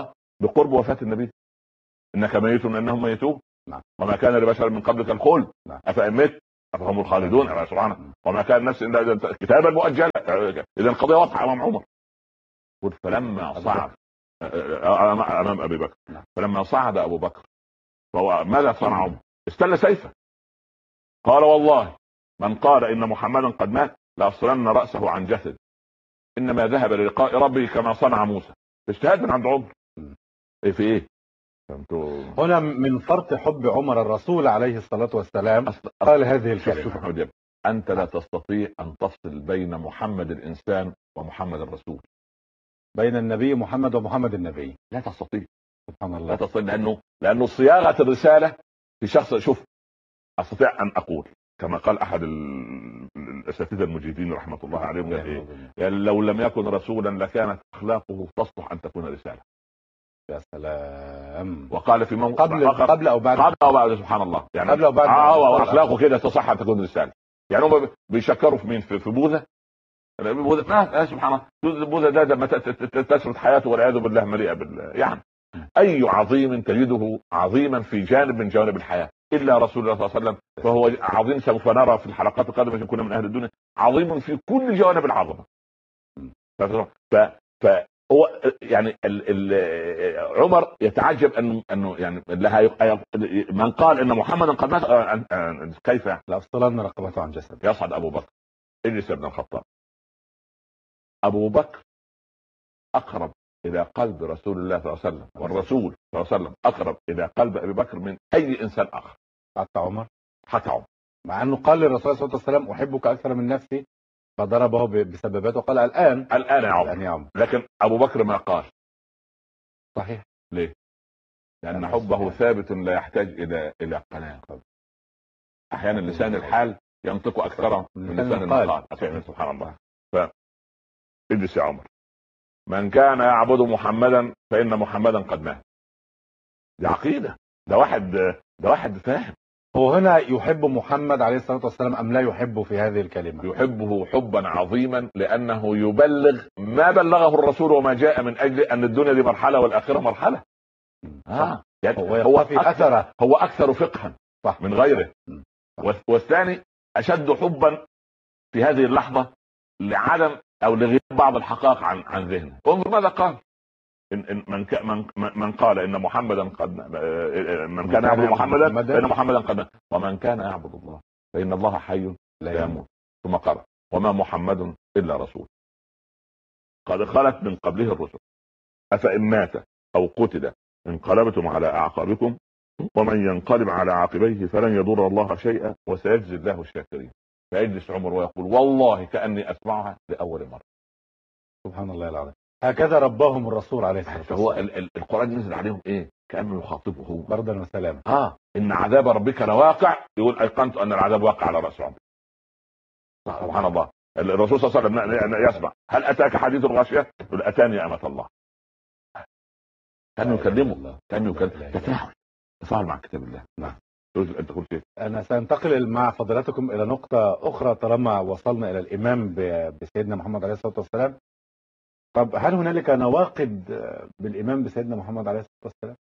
بقرب وفاة النبي، انك ميت انهم ميتون، نعم. وما كان لبشر من قبلك الخلد، نعم. افان مت فهم الخالدون سبحانه، وما كان نفس الا كتابا مؤجلا. اذا القضيه واضحه امام عمر. فلما صعد امام ابي بكر، فلما صعد ابو بكر فهو ماذا صنع عمر؟ استل سيفه، قال والله من قال ان محمدا قد مات لأفصلن رأسه عن جسد، انما ذهب للقاء ربه كما صنع موسى. اجتهاد من عند عمر. ايه في ايه؟ هنا من فرط حب عمر الرسول عليه الصلاة والسلام قال هذه الكلمة. انت لا تستطيع ان تفصل بين محمد الانسان ومحمد الرسول، بين النبي محمد ومحمد النبي، لا تستطيع. سبحان الله. لا تستطيع، لانه صياغة الرسالة في شخص. شوف، استطيع ان اقول كما قال احد الاساتذه المجيدين رحمه الله عليهم، يعني لو لم يكن رسولا لكانت اخلاقه تصلح ان تكون رساله. يا سلام. وقال في موقع قبل او بعد؟ قبل او بعد، سبحان الله. يعني قبل او بعد؟ اخلاقه كده تصح ان تكون رساله. يعني هم بيشكروا في مين؟ في بوذا. بوذا سبحان الله، بوذا ده ما تسرد حياته والعياذ بالله مليئه يعني اي عظيم تجده عظيما في جانب من جوانب الحياه الا رسول الله صلى الله عليه وسلم، فهو عظيم. سوف نرى في الحلقات القادمه عشان كنا من اهل الدنيا عظيم في كل جوانب العظمه. فهو يعني عمر يتعجب انه يعني من قال ان محمدا قد مات كيف لأفصلن رقبته عن جسد. يصعد ابو بكر، اجلس يا ابن الخطاب. ابو بكر اقرب الى قلب رسول الله صلى الله عليه وسلم، والرسول صلى الله عليه وسلم اقرب الى قلب ابي بكر من اي انسان اخر. حتى عمر. مع انه قال للرسول صلى الله عليه وسلم احبك اكثر من نفسي، فضربه بسببات وقال الان يا عمر. لكن ابو بكر ما قال. صحيح. ليه؟ لان حبه ثابت لا يحتاج الى قناعه. احيانا لسان الحال ينطق اكثر من لسان المقال. سبحان الله. اجلس يا عمر. من كان يعبد محمدا فإن محمدا قد مات. دي عقيدة. ده واحد فاهم. هو هنا يحب محمد عليه الصلاة والسلام أم لا يحبه في هذه الكلمة؟ يحبه حبا عظيما، لأنه يبلغ ما بلغه الرسول وما جاء من أجل أن الدنيا دي مرحلة والآخرة مرحلة. يعني هو أكثر فقها من غيره. والثاني أشد حبا في هذه اللحظة لعدم او لغياب بعض الحقائق عن ذهنه. انظر ماذا قال. من قال ان محمدا قد من كان يعبد محمدا فان محمدا قد، ومن كان يعبد الله فان الله حي لا يموت. ثم قال وما محمد الا رسول قد خلت من قبله الرسل افان مات او قتل انقلبتم على اعقابكم ومن ينقلب على عاقبيه فلن يضر الله شيئا وسيجزي الله الشاكرين. فيجلس عمر ويقول والله كأني أسمعها لأول مرة. سبحان الله العظيم. هكذا رباهم الرسول عليه الصلاة والسلام. هو القرآن نزل عليهم إيه؟ كأنه يخاطبه هو بردا وسلاما. إن عذاب ربك لواقع. يقول أيقنت أن العذاب واقع على رأس عمر. سبحان الله. الرسول صلى الله عليه وسلم يسمع هل أتاك حديث الغاشية؟ يقول أتاني أمة الله. كان يكلمه، كان يكلم تفاعل مع كتاب الله. نعم. انت قلت ايه؟ انا سانتقل مع فضلاتكم الى نقطة اخرى طالما وصلنا الى الامام بسيدنا محمد عليه الصلاة والسلام. طب هل هنالك نواقض بالامام بسيدنا محمد عليه الصلاة والسلام؟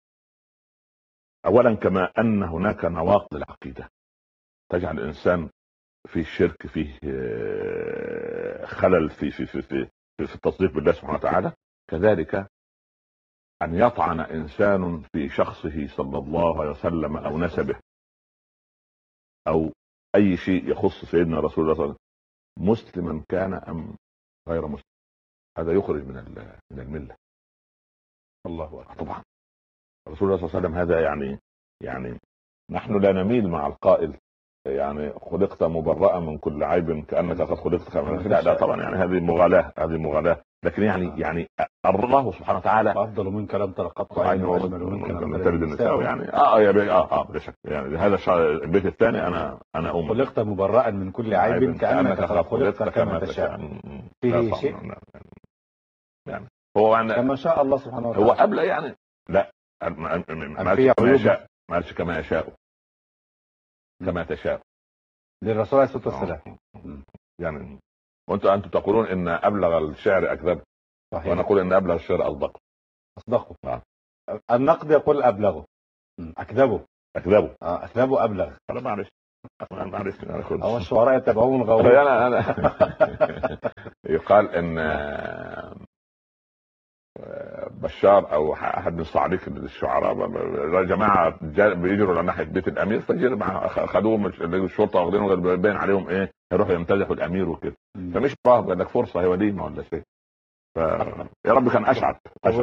اولا كما ان هناك نواقض العقيدة تجعل الانسان فيه شرك، فيه خلل في التصديق بالله سبحانه وتعالى، كذلك أن يطعن إنسان في شخصه صلى الله عليه وسلم أو نسبه أو أي شيء يخص سيدنا رسول الله صلى الله عليه وسلم، مسلما كان أم غير مسلم، هذا يخرج من الملة. الله أكبر. طبعا رسول الله صلى الله عليه وسلم هذا يعني نحن لا نميل مع القائل يعني خلقت مبرأ من كل عيب كأنك قد خلقت كما. لا طبعا، يعني هذه مغالاة. لكن يعني الله سبحانه وتعالى افضل منك لم تر قط عين واجمل منك لم تلد النساء. يعني بلا شك. يعني هذا البيت الثاني انا خلقت مبرأ من كل عيب كأنك قد خلقت كما تشاء. فيه شيء يعني هو كما شاء الله سبحانه وتعالى. هو قبل يعني لا ما قالش كما يشاء، كما تشاء للرسول عليه الصلاة والسلام. يعني وانتم تقولون ان ابلغ الشعر اكذب، وانا اقول ان ابلغ الشعر اصدقه. النقد يقول ابلغه، اكذبه اكذبه ابلغ. انا معلش هو الشعراء يتبعون الغاوين. انا يقال ان بشار او احد من صعيدك الشعراء جماعه بيجروا على ناحيه بيت الامير، فجر مع خدوهم الشرطه واخدينهم باين عليهم ايه يروحوا يمتدحوا الامير وكده، فمش رهب لك فرصه هي وليمه ولا شيء. يا رب كان اشعر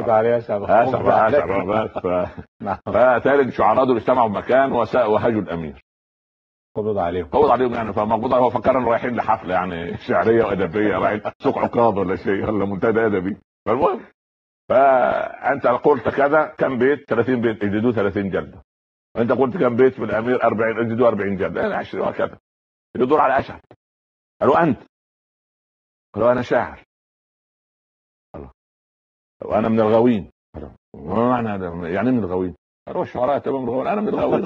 فتالي الشعراء دول اجتمعوا بمكان وهاجوا الامير، قبض عليهم يعني. فمقبوض هو فكرنا رايحين لحفله يعني شعريه وادبيه، رايحين سوق عكاظ ولا شيء ولا منتدى ادبي. فالمهم فانت قلت كذا كم بيت 30 بيت اجددوه 30 جلده، وانت قلت كم بيت في الامير 40 اجددوه 40 جلده، انا 20 وهكذا. يدور على اشعر، قالوا انت، قالوا انا شاعر، وانا من الغاوين. ما معنى يعني من الغاوين؟ قالوا الشعراء تمام الغاوين، انا من الغاوين.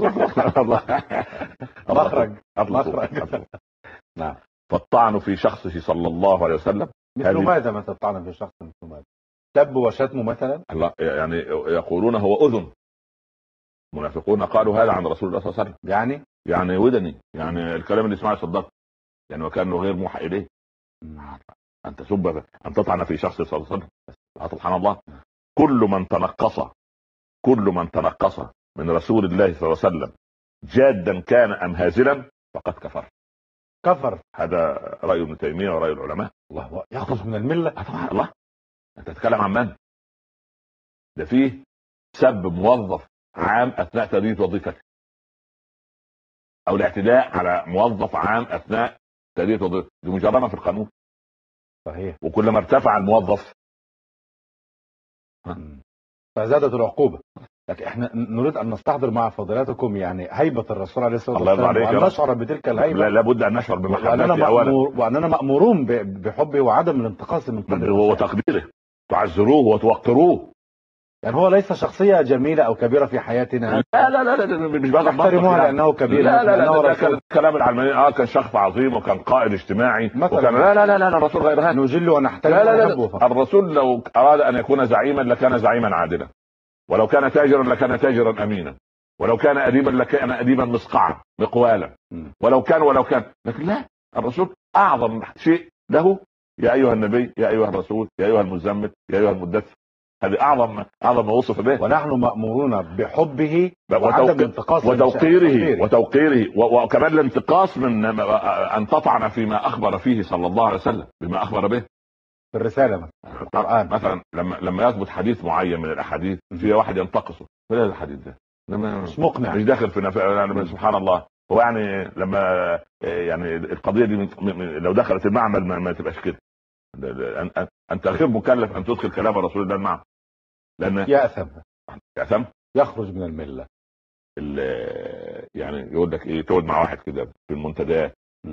مخرج. نعم. فالطعن في شخصه صلى الله عليه وسلم مثل ماذا؟ مثل الطعن في شخص مثل ماذا؟ سب وشتم مثلا؟ الله يعني يقولون هو اذن، المنافقون قالوا هذا عن رسول الله صلى الله عليه وسلم، يعني ودني، يعني الكلام اللي اسمعه صدق، يعني وكانه غير موحى اليه. ان تسب، ان تطعن في شخص صلى الله عليه وسلم، سبحان الله. كل من تنقص من رسول الله صلى الله عليه وسلم جادا كان ام هازلا فقد كفر. هذا راي ابن تيميه وراي العلماء. الله يخرج من المله. الله، انت تتكلم عن من؟ ده فيه سب موظف عام اثناء تأدية وظيفته، او الاعتداء على موظف عام اثناء تأدية وظيفته، دي مجرمه في القانون. صحيح. وكلما ارتفع الموظف فزادت العقوبه. لكن احنا نريد ان نستحضر مع فضيلتكم يعني هيبه الرسول عليه الصلاه والسلام، وان نشعر بتلك الهيبه. لابد ان نشعر بمحبته اولا، واننا مامورون بحبه وعدم الانتقاص من قبله وتقديره، تعزروه وتوقروه. يعني هو ليس شخصيه جميله او كبيره في حياتنا. لا مش بقى نحترمه لانه كبير. لا كان الكلام العلماني كان شخص عظيم وكان قائد اجتماعي وكان لا الرسول غير هذا. نجل ونحترم. لا الرسول لو اراد ان يكون زعيما لكان زعيما عادلا، ولو كان تاجرا لكان تاجرا امينا، ولو كان اديبا لكان اديبا مسقعا مقوالا، ولو كان لكن لا، الرسول اعظم شيء له يا ايها النبي، يا ايها الرسول، يا ايها المزمل، يا ايها المدثر. هذه اعظم ما وصف به. ونحن مأمورون بحبه وعدم الانتقاص وتوقيره وكمان الانتقاص من ان تطعن فيما اخبر فيه صلى الله عليه وسلم، بما اخبر به في الرسالة القرآن. مثلا لما يثبت حديث معين من الاحاديث في واحد ينتقصه، فلا الحديث ده مش مقنع، مش داخل في يعني سبحان الله. هو يعني لما يعني القضيه دي لو دخلت المعمل ما تبقاش كده. انت غير مكلف ان تدخل كلام رسول الله المعمل، لان يأثم يخرج من المله. يعني يقول لك ايه، تقعد مع واحد كده في المنتديات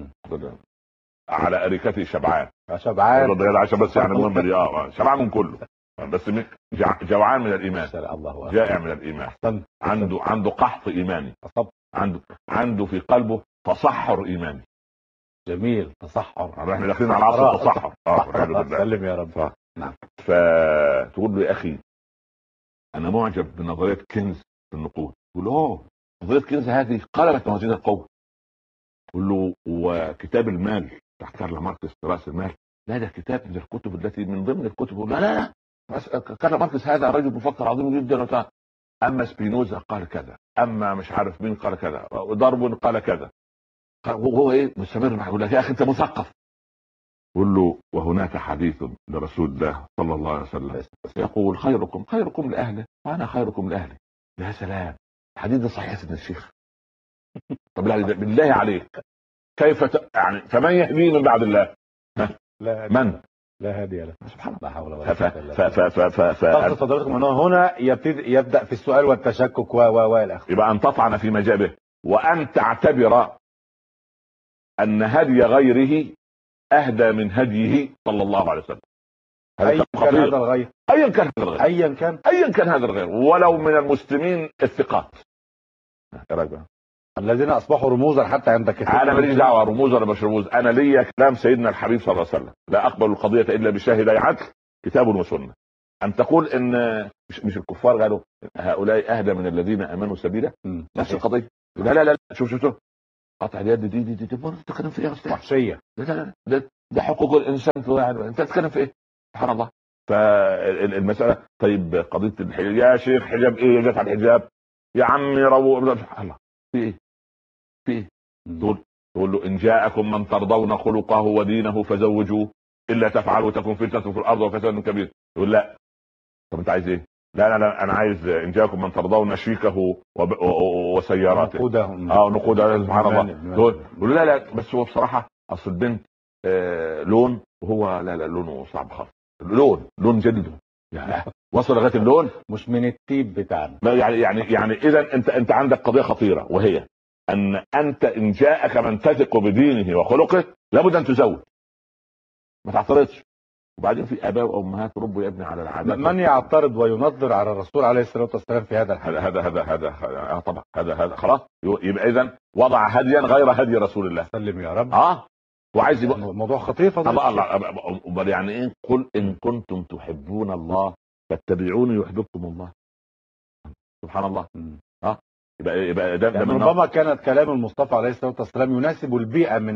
على اريكته شبعان عشان بس يعني المهم دي شبعان من كله، بس جوعان من الايمان، جائع من الايمان، عنده قحط ايماني، عنده في قلبه تصحر ايماني. جميل، تصحر. احنا داخلين على عصر التصحر. سلم يا رب. نعم. فتقول له يا اخي انا معجب بنظريه كينز في النقود. يقول نظريه كينز هذه قلبت موازين القوه. يقول له وكتاب المال تحت كارل ماركس راس المال، لا ده كتاب من الكتب التي من ضمن الكتب. لا كارل ماركس هذا رجل مفكر عظيم جدا، اما سبينوزا قال كذا، اما مش عارف مين قال كذا، ودارون قال كذا. وهو ايه مستمر معه، يقول لك يا اخي انت مثقف. يقول له وهناك حديث لرسول الله صلى الله عليه وسلم يقول خيركم لاهله وانا خيركم لاهلي. يا سلام، الحديث ده صحيح يا سيدنا الشيخ. طب بالله عليك كيف يعني فمن يهدي من بعد الله؟ من لا هادي له سبحان الله. لا حول ولا قوه الا بالله. فضلكم انه هنا يبدا في السؤال والتشكك والى اخره. يبقى ان تطعن في مجابه وان تعتبر ان هدي غيره اهدى من هديه صلى الله عليه وسلم. ايا كان هذا الغير، ايا كان هذا الغير، ولو من المسلمين الثقات الذين اصبحوا رموزا حتى عندك. انا ماليش دعوه رموز ولا مش رموز، انا ليا كلام سيدنا الحبيب صلى الله عليه وسلم، لا اقبل القضيه الا بشاهدي عدل كتاب وسنه. ان تقول ان مش الكفار قالوا هؤلاء اهدى من الذين امنوا سبيلا، نفس القضيه. لا لا لا، شوف قطع اليد دي تتكلم في ايه يا استاذ؟ وحشيه. لا لا لا، ده حقوق الانسان في واحد، انت تتكلم في ايه؟ سبحان الله. فالمساله طيب قضيه الحجاب يا شيخ، حجاب ايه جت على الحجاب يا عمي الله في ايه؟ في ايه؟ تقول له ان جاءكم من ترضون خلقه ودينه فزوجوه الا تفعلوا تكن فتنه في الارض وفساد كبير. يقول لا. طب انت عايز ايه؟ لا انا عايز ان جاءكم من ترضون شيكه وسياراته نقودها سبحان الله. يقول لا بس هو بصراحه اصل البنت لون، وهو لا لونه صعب خالص. لون جلده وصل لغايه اللون مش من التيب بتاعنا. يعني اذا انت عندك قضيه خطيره، وهي ان انت ان جاءك من تثق بدينه وخلقه لابد ان تزوج، ما تعترضش. وبعدين في اباء وامهات ربوا يا ابني على العادات. من يعترض وينظر على الرسول عليه الصلاه والسلام في هذا الحديث؟ هذا طبعا هذا خلاص. يبقى اذا وضع هديا غير هدي رسول الله. سلم يا رب. وعايز يبقى موضوع خطير الله. يعني ايه؟ قل ان كنتم تحبون الله فاتبعوني يحببكم الله. سبحان الله. يبقى ده يعني ربما كانت كلام المصطفى عليه الصلاه والسلام يناسب البيئه من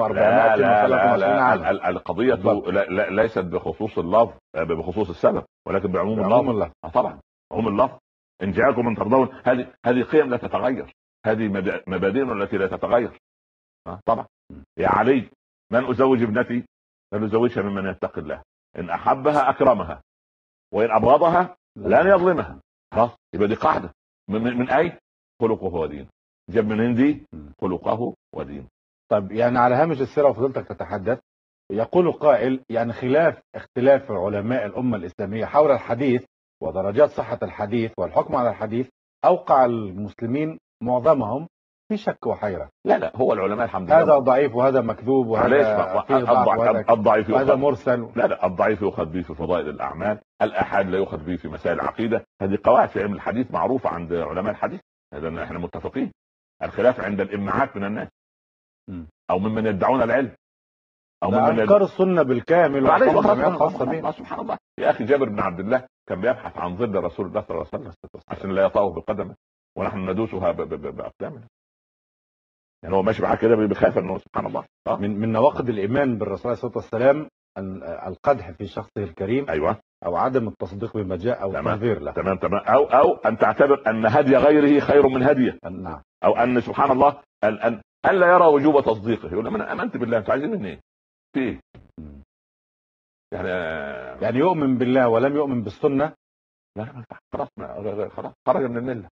1423 عام. القضيه ليست بخصوص اللفظ، بخصوص السبب، ولكن بعموم اللفظ. طبعا عموم اللفظ. ان جاءكم من ترضون، هذه قيم لا تتغير، هذه مبادئ التي لا تتغير. طبعا. يا علي من ازوج ابنتي فلازوجها ممن يتقي الله، ان احبها اكرمها وان ابغضها لن يظلمها. خلاص. يبقى دي قاعده من اي خلقه ودينه. جاب من هندي خلقه ودينه. طب يعني على هامش السيره وفضلتك تتحدث، يقول قائل يعني اختلاف علماء الامه الاسلاميه حول الحديث ودرجات صحه الحديث والحكم على الحديث اوقع المسلمين معظمهم في شك وحيره. لا هو العلماء الحمد لله هذا ضعيف وهذا مكذوب وهذا فيه ضعف الضعيف وهذا مرسل. لا الضعيف يؤخذ به في فضائل الاعمال، الاحاد لا يؤخذ به في مسائل العقيده. هذه قواعد في علم الحديث معروفه عند علماء الحديث. هذا احنا متفقين. الخلاف عند الامعات من الناس او ممن يدعون العلم او ممن انكر السنه بالكامل سبحان الله. يا اخي جابر بن عبد الله كان بيبحث عن ظل رسول الله صلى الله عليه وسلم عشان لا يطأه بقدمه ونحن ندوسها باقدامنا. يعني هو ماشي معاه كده بيخاف انه سبحان الله. من نواقض الايمان بالرسول عليه الصلاه والسلام القدح في شخصه الكريم. ايوه. او عدم التصديق بما جاء او التنظير له. تمام. او ان تعتبر ان هدي غيره خير من هديه. نعم. او ان سبحان الله ان لا يرى وجوب تصديقه. يقول انا امنت بالله، انتوا عايزين مني ايه؟ في ايه؟ يعني يؤمن بالله ولم يؤمن بالسنه. لا خلاص خرج من المله.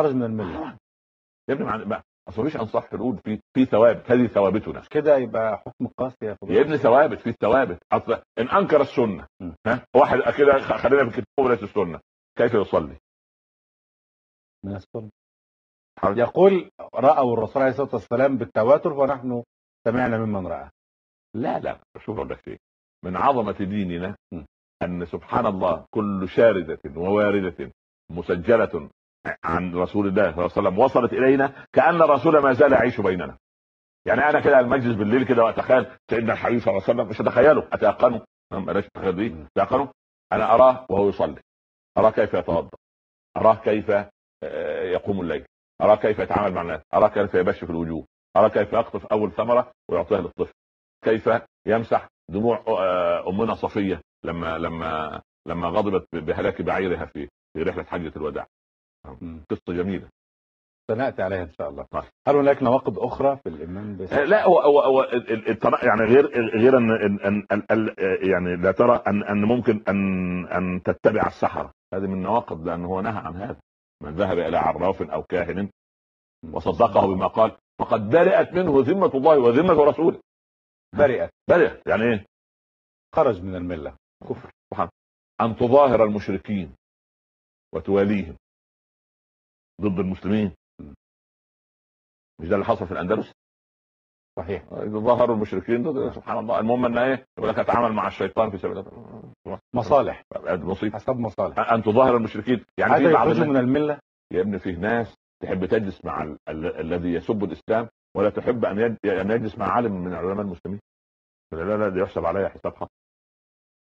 يا ابني اصل مفيش انصح نقول في ثوابت، هذه ثوابتنا. مش كده يبقى حكم قاسي يا فضيلة. يا ابني ثوابت، في ثوابت. اصل ان انكر السنه واحد كده خلينا في كتاب السنه، كيف يصلي؟ من السنه. يقول راوا الرسول عليه الصلاه والسلام بالتواتر ونحن سمعنا ممن راى. لا شوف اقول لك ايه، من عظمه ديننا ان سبحان الله كل شارده ووارده مسجله عن رسول الله صلى الله عليه وسلم وصلت الينا كأن الرسول ما زال يعيش بيننا. يعني انا كده المجلس بالليل كده واتخيل سيدنا الحبيب صلى الله عليه وسلم، مش اتخيله، اتيقنه. بلاش تخيل، اتيقنه. انا اراه وهو يصلي، اراه كيف يتوضا، اراه كيف يقوم الليل، اراه كيف يتعامل مع الناس، اراه كيف يبشر الوجوه، اراه كيف يقطف اول ثمره ويعطيها للطفل، كيف يمسح دموع امنا صفيه لما غضبت بهلاك بعيرها في رحله حجه الوداع. قصه جميله سنأتي عليها ان شاء الله. هل هناك نواقض اخرى في الايمان لا هو يعني غير ان يعني لا ترى ان ممكن ان تتبع السحرة. هذه من النواقض، لانه هو نهى عن هذا. من ذهب الى عراف او كاهن وصدقه بما قال فقد برئت منه ذمه الله وذمه رسوله. برئت يعني ايه؟ خرج من المله، كفر. ان تظاهر المشركين وتواليهم ضد المسلمين، مش ده اللي حصل في الاندلس؟ صحيح. ظهروا المشركين ضد سبحان الله. المهم ان ايه؟ يقول لك اتعامل مع الشيطان في سبيل مصالح، بسيط، حسب مصالح. ان تظاهر المشركين يعني في بعض من المله. يا ابني فيه ناس تحب تجلس مع الذي يسب الاسلام ولا تحب ان يجلس مع عالم من علماء المسلمين. لا دي يحسب عليها حساب خاص.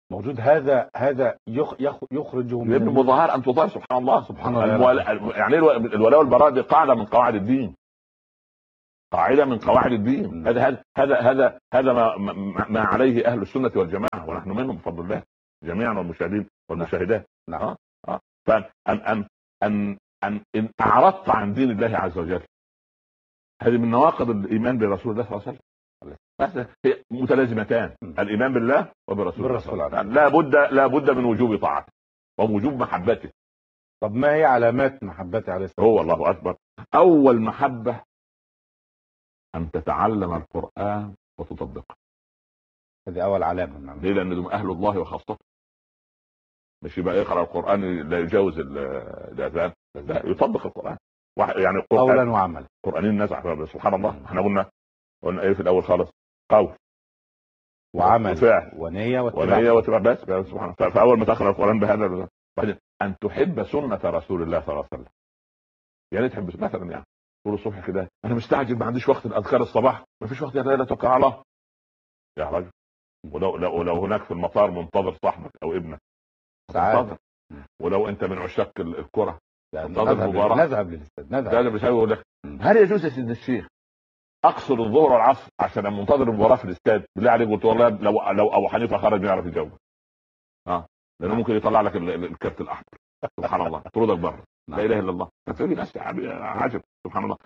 موجود هذا يخرجه من المظاهر ان تظاهر. سبحان الله سبحان الله. يعني الولاء والبراء دي قاعده من قواعد الدين، قاعده من قواعد الدين. هذا ما عليه اهل السنه والجماعه، ونحن منهم بفضل الله جميعا، والمشاهدين والمشاهدات. نعم. فان ان ان ان ان اعرضت عن دين الله عز وجل، هذه من نواقض الايمان برسول الله صلى الله عليه وسلم. هي متلازمتان، الايمان بالله وبرسول الله. لا بد من وجوب طاعته ووجوب محبته. طب ما هي علامات محبته عليه الصلاه والسلام؟ هو الله اكبر. اول محبه ان تتعلم القران وتطبقه. هذه اول علامه. ليه؟ لان دول اهل الله وخاصته. مش يبقى يقرا القران لا يجاوز الاذان، لا يطبق القران. يعني قولا وعملا. قرانين نزع. سبحان الله. احنا قلنا ايه في الاول خالص؟ قول وعمل وفعل ونية واتباع. بس سبحان الله. فاول ما تقرا القران بهذا، بعدين ان تحب سنه رسول الله صلى الله عليه وسلم. يعني تحب مثلا، يعني طول الصبح كده انا مستعجل ما عنديش وقت الاذكار الصباح، ما فيش وقت يا ليلى توكل على الله يا راجل. ولو هناك في المطار منتظر صاحبك او ابنك سعادة. ولو انت من عشاق الكره نذهب للاستاد يقول لك هل يجوز يا سيدنا الشيخ اقصر الظهر والعصر عشان منتظر المباراه في الاستاد؟ بالله عليك قلت والله لو ابو حنيفه خرج يعرف يجاوب. لانه ممكن يطلع لك الكارت الاحمر. سبحان الله. طردك بره. لا اله الا الله. فتلاقي ناس عجب. سبحان الله.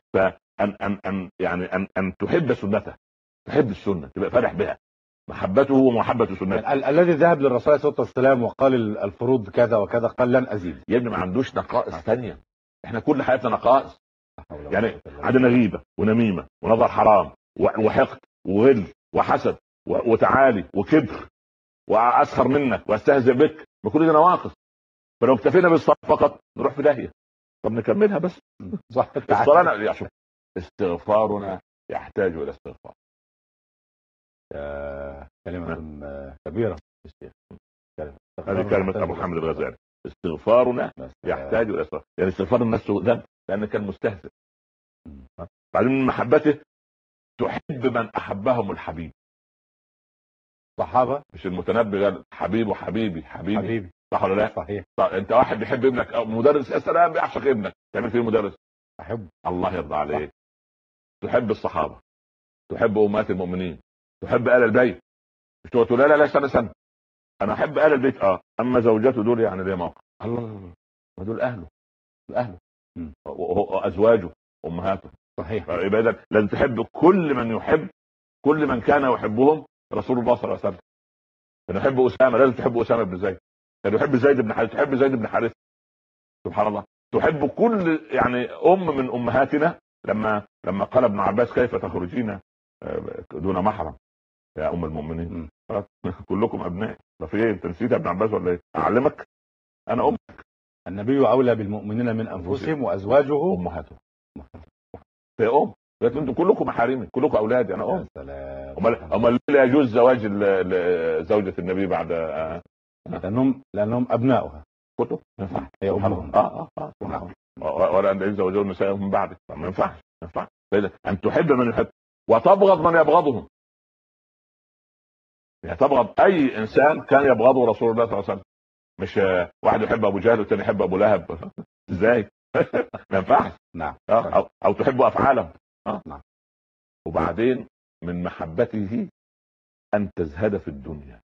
ان تحب سنته، تحب السنه، تبقى فرح بها. محبته ومحبه سنته. الذي ذهب للرسول عليه الصلاه والسلام وقال الفروض كذا وكذا، قال لن ازيد. يا ابني ما عندوش نقائص ثانيه. احنا كل حياتنا نقائص. يعني عندنا غيبه ونميمه ونظر حرام وحقد وغل وحسد وتعالي وكبر واسخر منك واستهزئ بك، بكل دي نواقص. فلو اكتفينا بالصلاه فقط نروح في داهيه. طب نكملها بس. صح. الصلاه استغفارنا يحتاج الى استغفار. كلمه كبيره الشيخ. هذه كلمه ابو حامد الغزالي. استغفارنا يحتاج الى استغفار. يعني استغفار الناس ذنب لان كان مستهزئ. بعدين من محبته تحب من احبهم الحبيب. صحابه مش المتنبي قال حبيب وحبيبي حبيبي. صح ولا لا؟ صحيح. انت واحد بيحب ابنك او مدرس، يا سلام بيعشق ابنك، تعمل فيه مدرس احب. الله يرضى عليك. تحب الصحابه، تحب امهات المؤمنين، تحب ال البيت. مش تقول لا استنى انا احب ال البيت اما زوجته دول يعني ليه موقف. الله ما دول اهله وازواجه امهاته. صحيح. يبقى لازم تحب كل من يحب، كل من كان يحبهم رسول الله صلى الله عليه وسلم. فنحب اسامه لازم تحب اسامه بن زيد. كان يحب زيد بن حارثه، تحب زيد بن حارثه. سبحان الله. تحب كل يعني من امهاتنا. لما قال ابن عباس كيف تخرجين دون محرم يا ام المؤمنين؟ كلكم ابناء. في ايه انت نسيت ابن عباس ولا ايه؟ اعلمك انا امك. النبي اولى بالمؤمنين من انفسهم وازواجه امهاتهم. في لكن انتم كلكم محارمي، كلكم اولادي، انا ام. امال لا يجوز زواج زوجة النبي بعد لانهم ابناؤها كتب. هي امهم. ولا ان يتزوجوا النساء من بعد. ما ينفعش. ان تحب من يحب وتبغض من يبغضهم. يعني تبغض اي انسان كان يبغضه رسول الله صلى الله عليه وسلم. مش واحد يحب ابو جهل والثاني يحب ابو لهب. ازاي؟ ما ينفعش. نعم. او تحب افعالهم. نعم. وبعدين من محبته ان تزهد في الدنيا.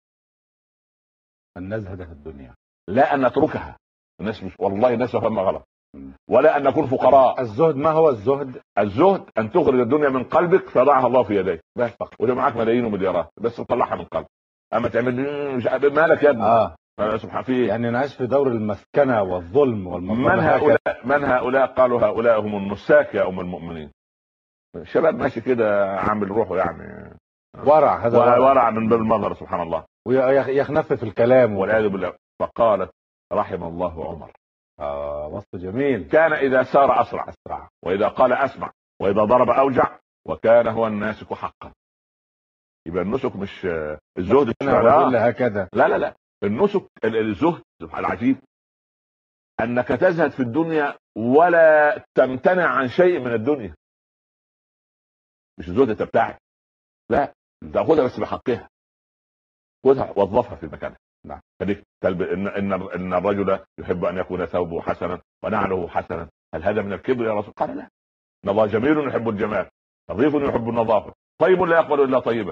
ان نزهد في الدنيا، لا ان نتركها. الناس مش والله الناس فهمها غلط. ولا ان نكون فقراء. الزهد ما هو الزهد؟ الزهد ان تخرج الدنيا من قلبك فيضعها الله في يديك بس فقط. وده معاك ملايين ومليارات بس تطلعها من قلبك. اما تعمل مش مالك يا ابني. سبحان الله. يعني نعيش في دور المسكنه والظلم والمظلمه. من هؤلاء؟ قالوا هؤلاء هم النساك يا ام المؤمنين. شباب ماشي كده عامل روحه يعني ورع. هذا ورع من باب المظهر. سبحان الله. ويخنفف الكلام والعياذ بالله. فقالت رحم الله عمر. وصف جميل. كان اذا سار اسرع واذا قال اسمع واذا ضرب اوجع وكان هو الناسك حقا. يبقى النسك مش الزهد هكذا. لا النسك الزهد العجيب انك تزهد في الدنيا ولا تمتنع عن شيء من الدنيا. مش الزهد تبتعد، لا تاخذها بس بحقها. وظفها في مكانها. نعم. ان الرجل يحب ان يكون ثوبه حسنا ونعله حسنا، هل هذا من الكبر يا رسول؟ قال لا، ان الله جميل يحب الجمال، نظيف يحب النظافه، طيب لا يقبل الا طيبا.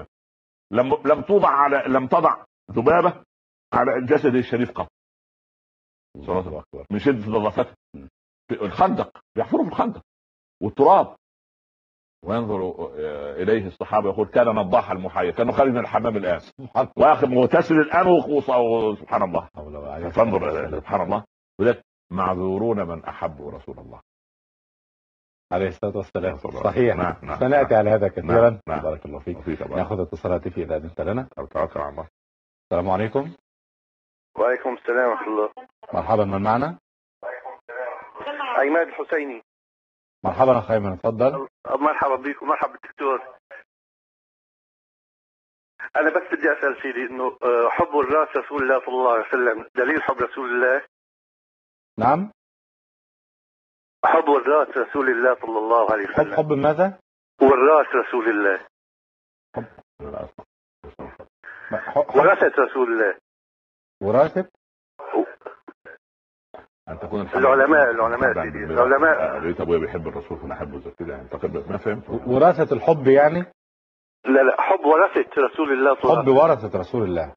لم تضع ذبابه على الجسد الشريف قط من شده نظافته. الخندق بيحفروا في الخندق والتراب، وينظر اليه الصحابه يقول كان نضاح المحيا، كانوا خارج من الحمام الان واخر مغتسل الان سبحان الله. فانظر سبحان الله. وذلك معذورون من احبوا رسول الله عليه الصلاه والسلام. صحيح. نعم. سناتي على هذا كثيرا. نعم. بارك الله فيك. ناخذ اتصالات في اذا اذنت لنا. توكل على الله. السلام عليكم. وعليكم السلام ورحمه الله. مرحبا، من معنا؟ عماد الحسيني. مرحبا اخ ايمن، اتفضل. مرحبا بك ومرحبا بالدكتور. انا بس بدي اسال سيدي انه حب الراس رسول الله صلى الله عليه وسلم دليل حب رسول الله؟ نعم. حب الراس رسول الله صلى الله عليه وسلم. حب ماذا؟ والراس رسول الله. وراثة رسول الله. وراثة أن تكون العلماء سيدي، العلماء. لقيت ابويا بيحب الرسول فانا احبه زي كده يعني. ما فهمت. وراثة الحب يعني؟ لا حب ورثة رسول الله صلى الله عليه وسلم. حب ورثة رسول الله.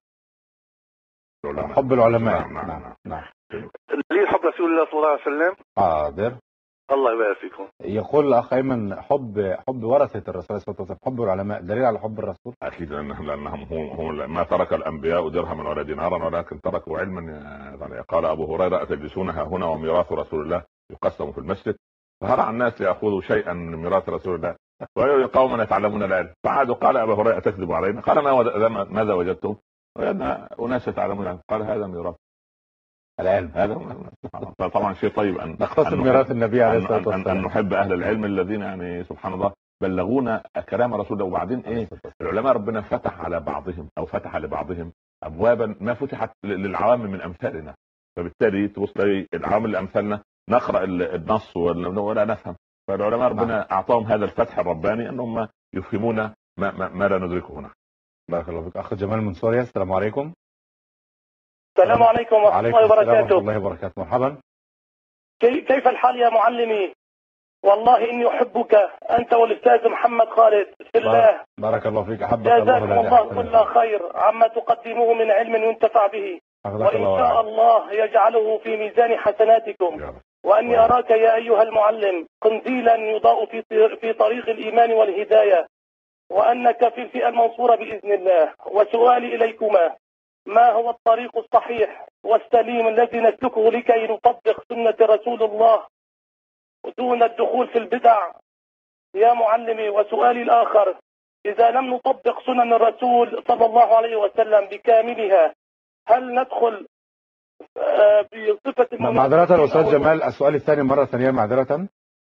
حب العلماء. نعم. دليل حب رسول الله صلى الله عليه وسلم. حاضر. الله يبارك فيكم. يقول الاخ ايمن حب ورثة الرسول صلى الله عليه وسلم، حب العلماء دليل على حب الرسول. اكيد لانهم هم ما ترك الانبياء درهما ولا دينارا ولكن تركوا علما. قال ابو هريره اتجلسونها هنا وميراث رسول الله يقسم في المسجد، فهرع الناس ليأخذوا شيئا من ميراث رسول الله وقوما يتعلمون العلم، فعادوا قال ابو هريره تكذب علينا؟ قال ماذا وجدتم؟ وجدنا اناس يتعلمون العلم. قال هذا ميراث العلم. هذا طبعا شيء طيب ان نختصر ميراث النبي عليه الصلاه والسلام، ان نحب اهل العلم الذين يعني سبحان الله بلغونا كلام رسول الله. وبعدين العلماء ربنا فتح على بعضهم او فتح لبعضهم ابوابا ما فتحت للعوام من امثالنا، فبالتالي تبص لي العوام اللي امثالنا نقرا النص ولا نفهم، فالعلماء ربنا اعطاهم هذا الفتح الرباني انهم يفهمون ما لا ندركه هنا. بارك الله فيك. اخ جمال من سوريا، السلام عليكم. السلام عليكم ورحمة الله وبركاته. الله وبركاته. مرحبا. كيف الحال يا معلمي؟ والله إني أحبك أنت والأستاذ محمد خالد في الله. بارك الله فيك. أحبك جزاكم الله كل خير عما تقدموه من علم ينتفع به، وإن شاء الله يجعله في ميزان حسناتكم. وأني أراك يا أيها المعلم قنديلا يضاء في طريق الإيمان والهداية، وأنك في الفئة المنصورة بإذن الله. وسؤالي إليكما، ما هو الطريق الصحيح والسليم الذي نسلكه لكي نطبق سنة رسول الله دون الدخول في البدع يا معلمي؟ وسؤالي الآخر، إذا لم نطبق سنن الرسول صلى الله عليه وسلم بكاملها هل ندخل بصفة معذرة أستاذ جمال، السؤال الثاني مرة ثانية معذرة.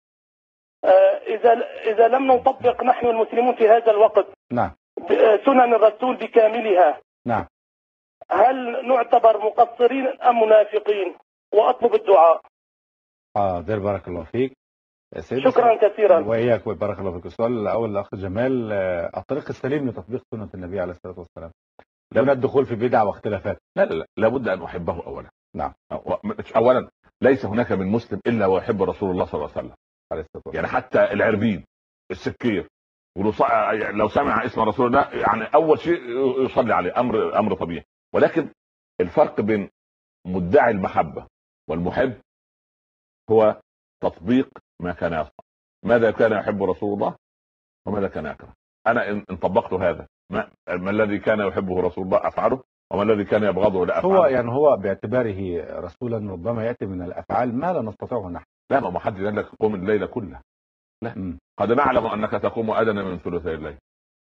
إذا لم نطبق نحن المسلمون في هذا الوقت نعم سنن الرسول بكاملها نعم هل نعتبر مقصرين أم منافقين؟ وأطلب الدعاء. حاضر. بارك الله فيك. شكرا كثيرا. وإياك بارك الله فيك. السؤال الأول الأخ جمال، الطريق السليم لتطبيق سنة النبي عليه الصلاة والسلام دون الدخول في بدع واختلافات. لا لابد أن أحبه أولا. نعم. أولا ليس هناك من مسلم إلا ويحب رسول الله صلى الله عليه وسلم عليه الصلاة والسلام. يعني حتى العربين السكير لو سمع اسم رسول الله يعني أول شيء يصلي عليه، أمر طبيعي. ولكن الفرق بين مدعي المحبة والمحب هو تطبيق ما كان يصنع. ماذا كان يحب رسول الله وماذا كان يكره. أنا إن طبقت هذا ما الذي كان يحبه رسول الله أفعله، وما الذي كان يبغضه لا أفعله. هو باعتباره رسولا ربما يأتي من الأفعال ما لا نستطيعه نحن. لا ما حد قال لك قوم الليل كله. لا قد نعلم أنك تقوم أدنى من ثلثي الليل.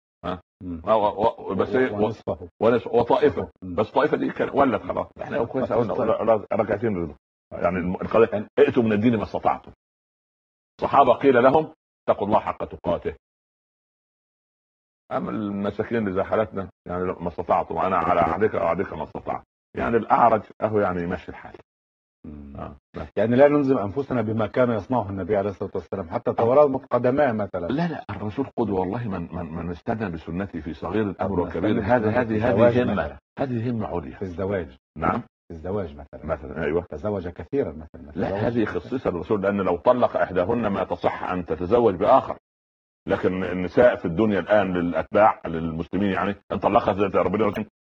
بس وطائفة بس طائفة دي كان ولت خلاص. احنا كويس قلنا ركعتين رضا. يعني القضية ائتوا من الدين ما استطعتم. الصحابة قيل لهم اتقوا الله حق تقاته. اما المساكين اللي زي حالتنا يعني ما استطعتم وانا على عهدك او عهدك ما استطعت. يعني الاعرج اهو يعني يمشي الحال. يعني لا نلزم انفسنا بما كان يصنعه النبي عليه الصلاه والسلام حتى توراه قدماه مثلا. لا الرسول قدوه والله. من استنى بسنته في صغير الامر وكبير هذه همه هذه همة عليا في الزواج. نعم في الزواج مثلا ايوه تزوج كثيرا مثلا. لا هذه خصيصة الرسول، لأن لو طلق إحداهن ما تصح أن تتزوج بآخر. لكن النساء في الدنيا الآن للأتباع للمسلمين يعني ان طلقها زي ربنا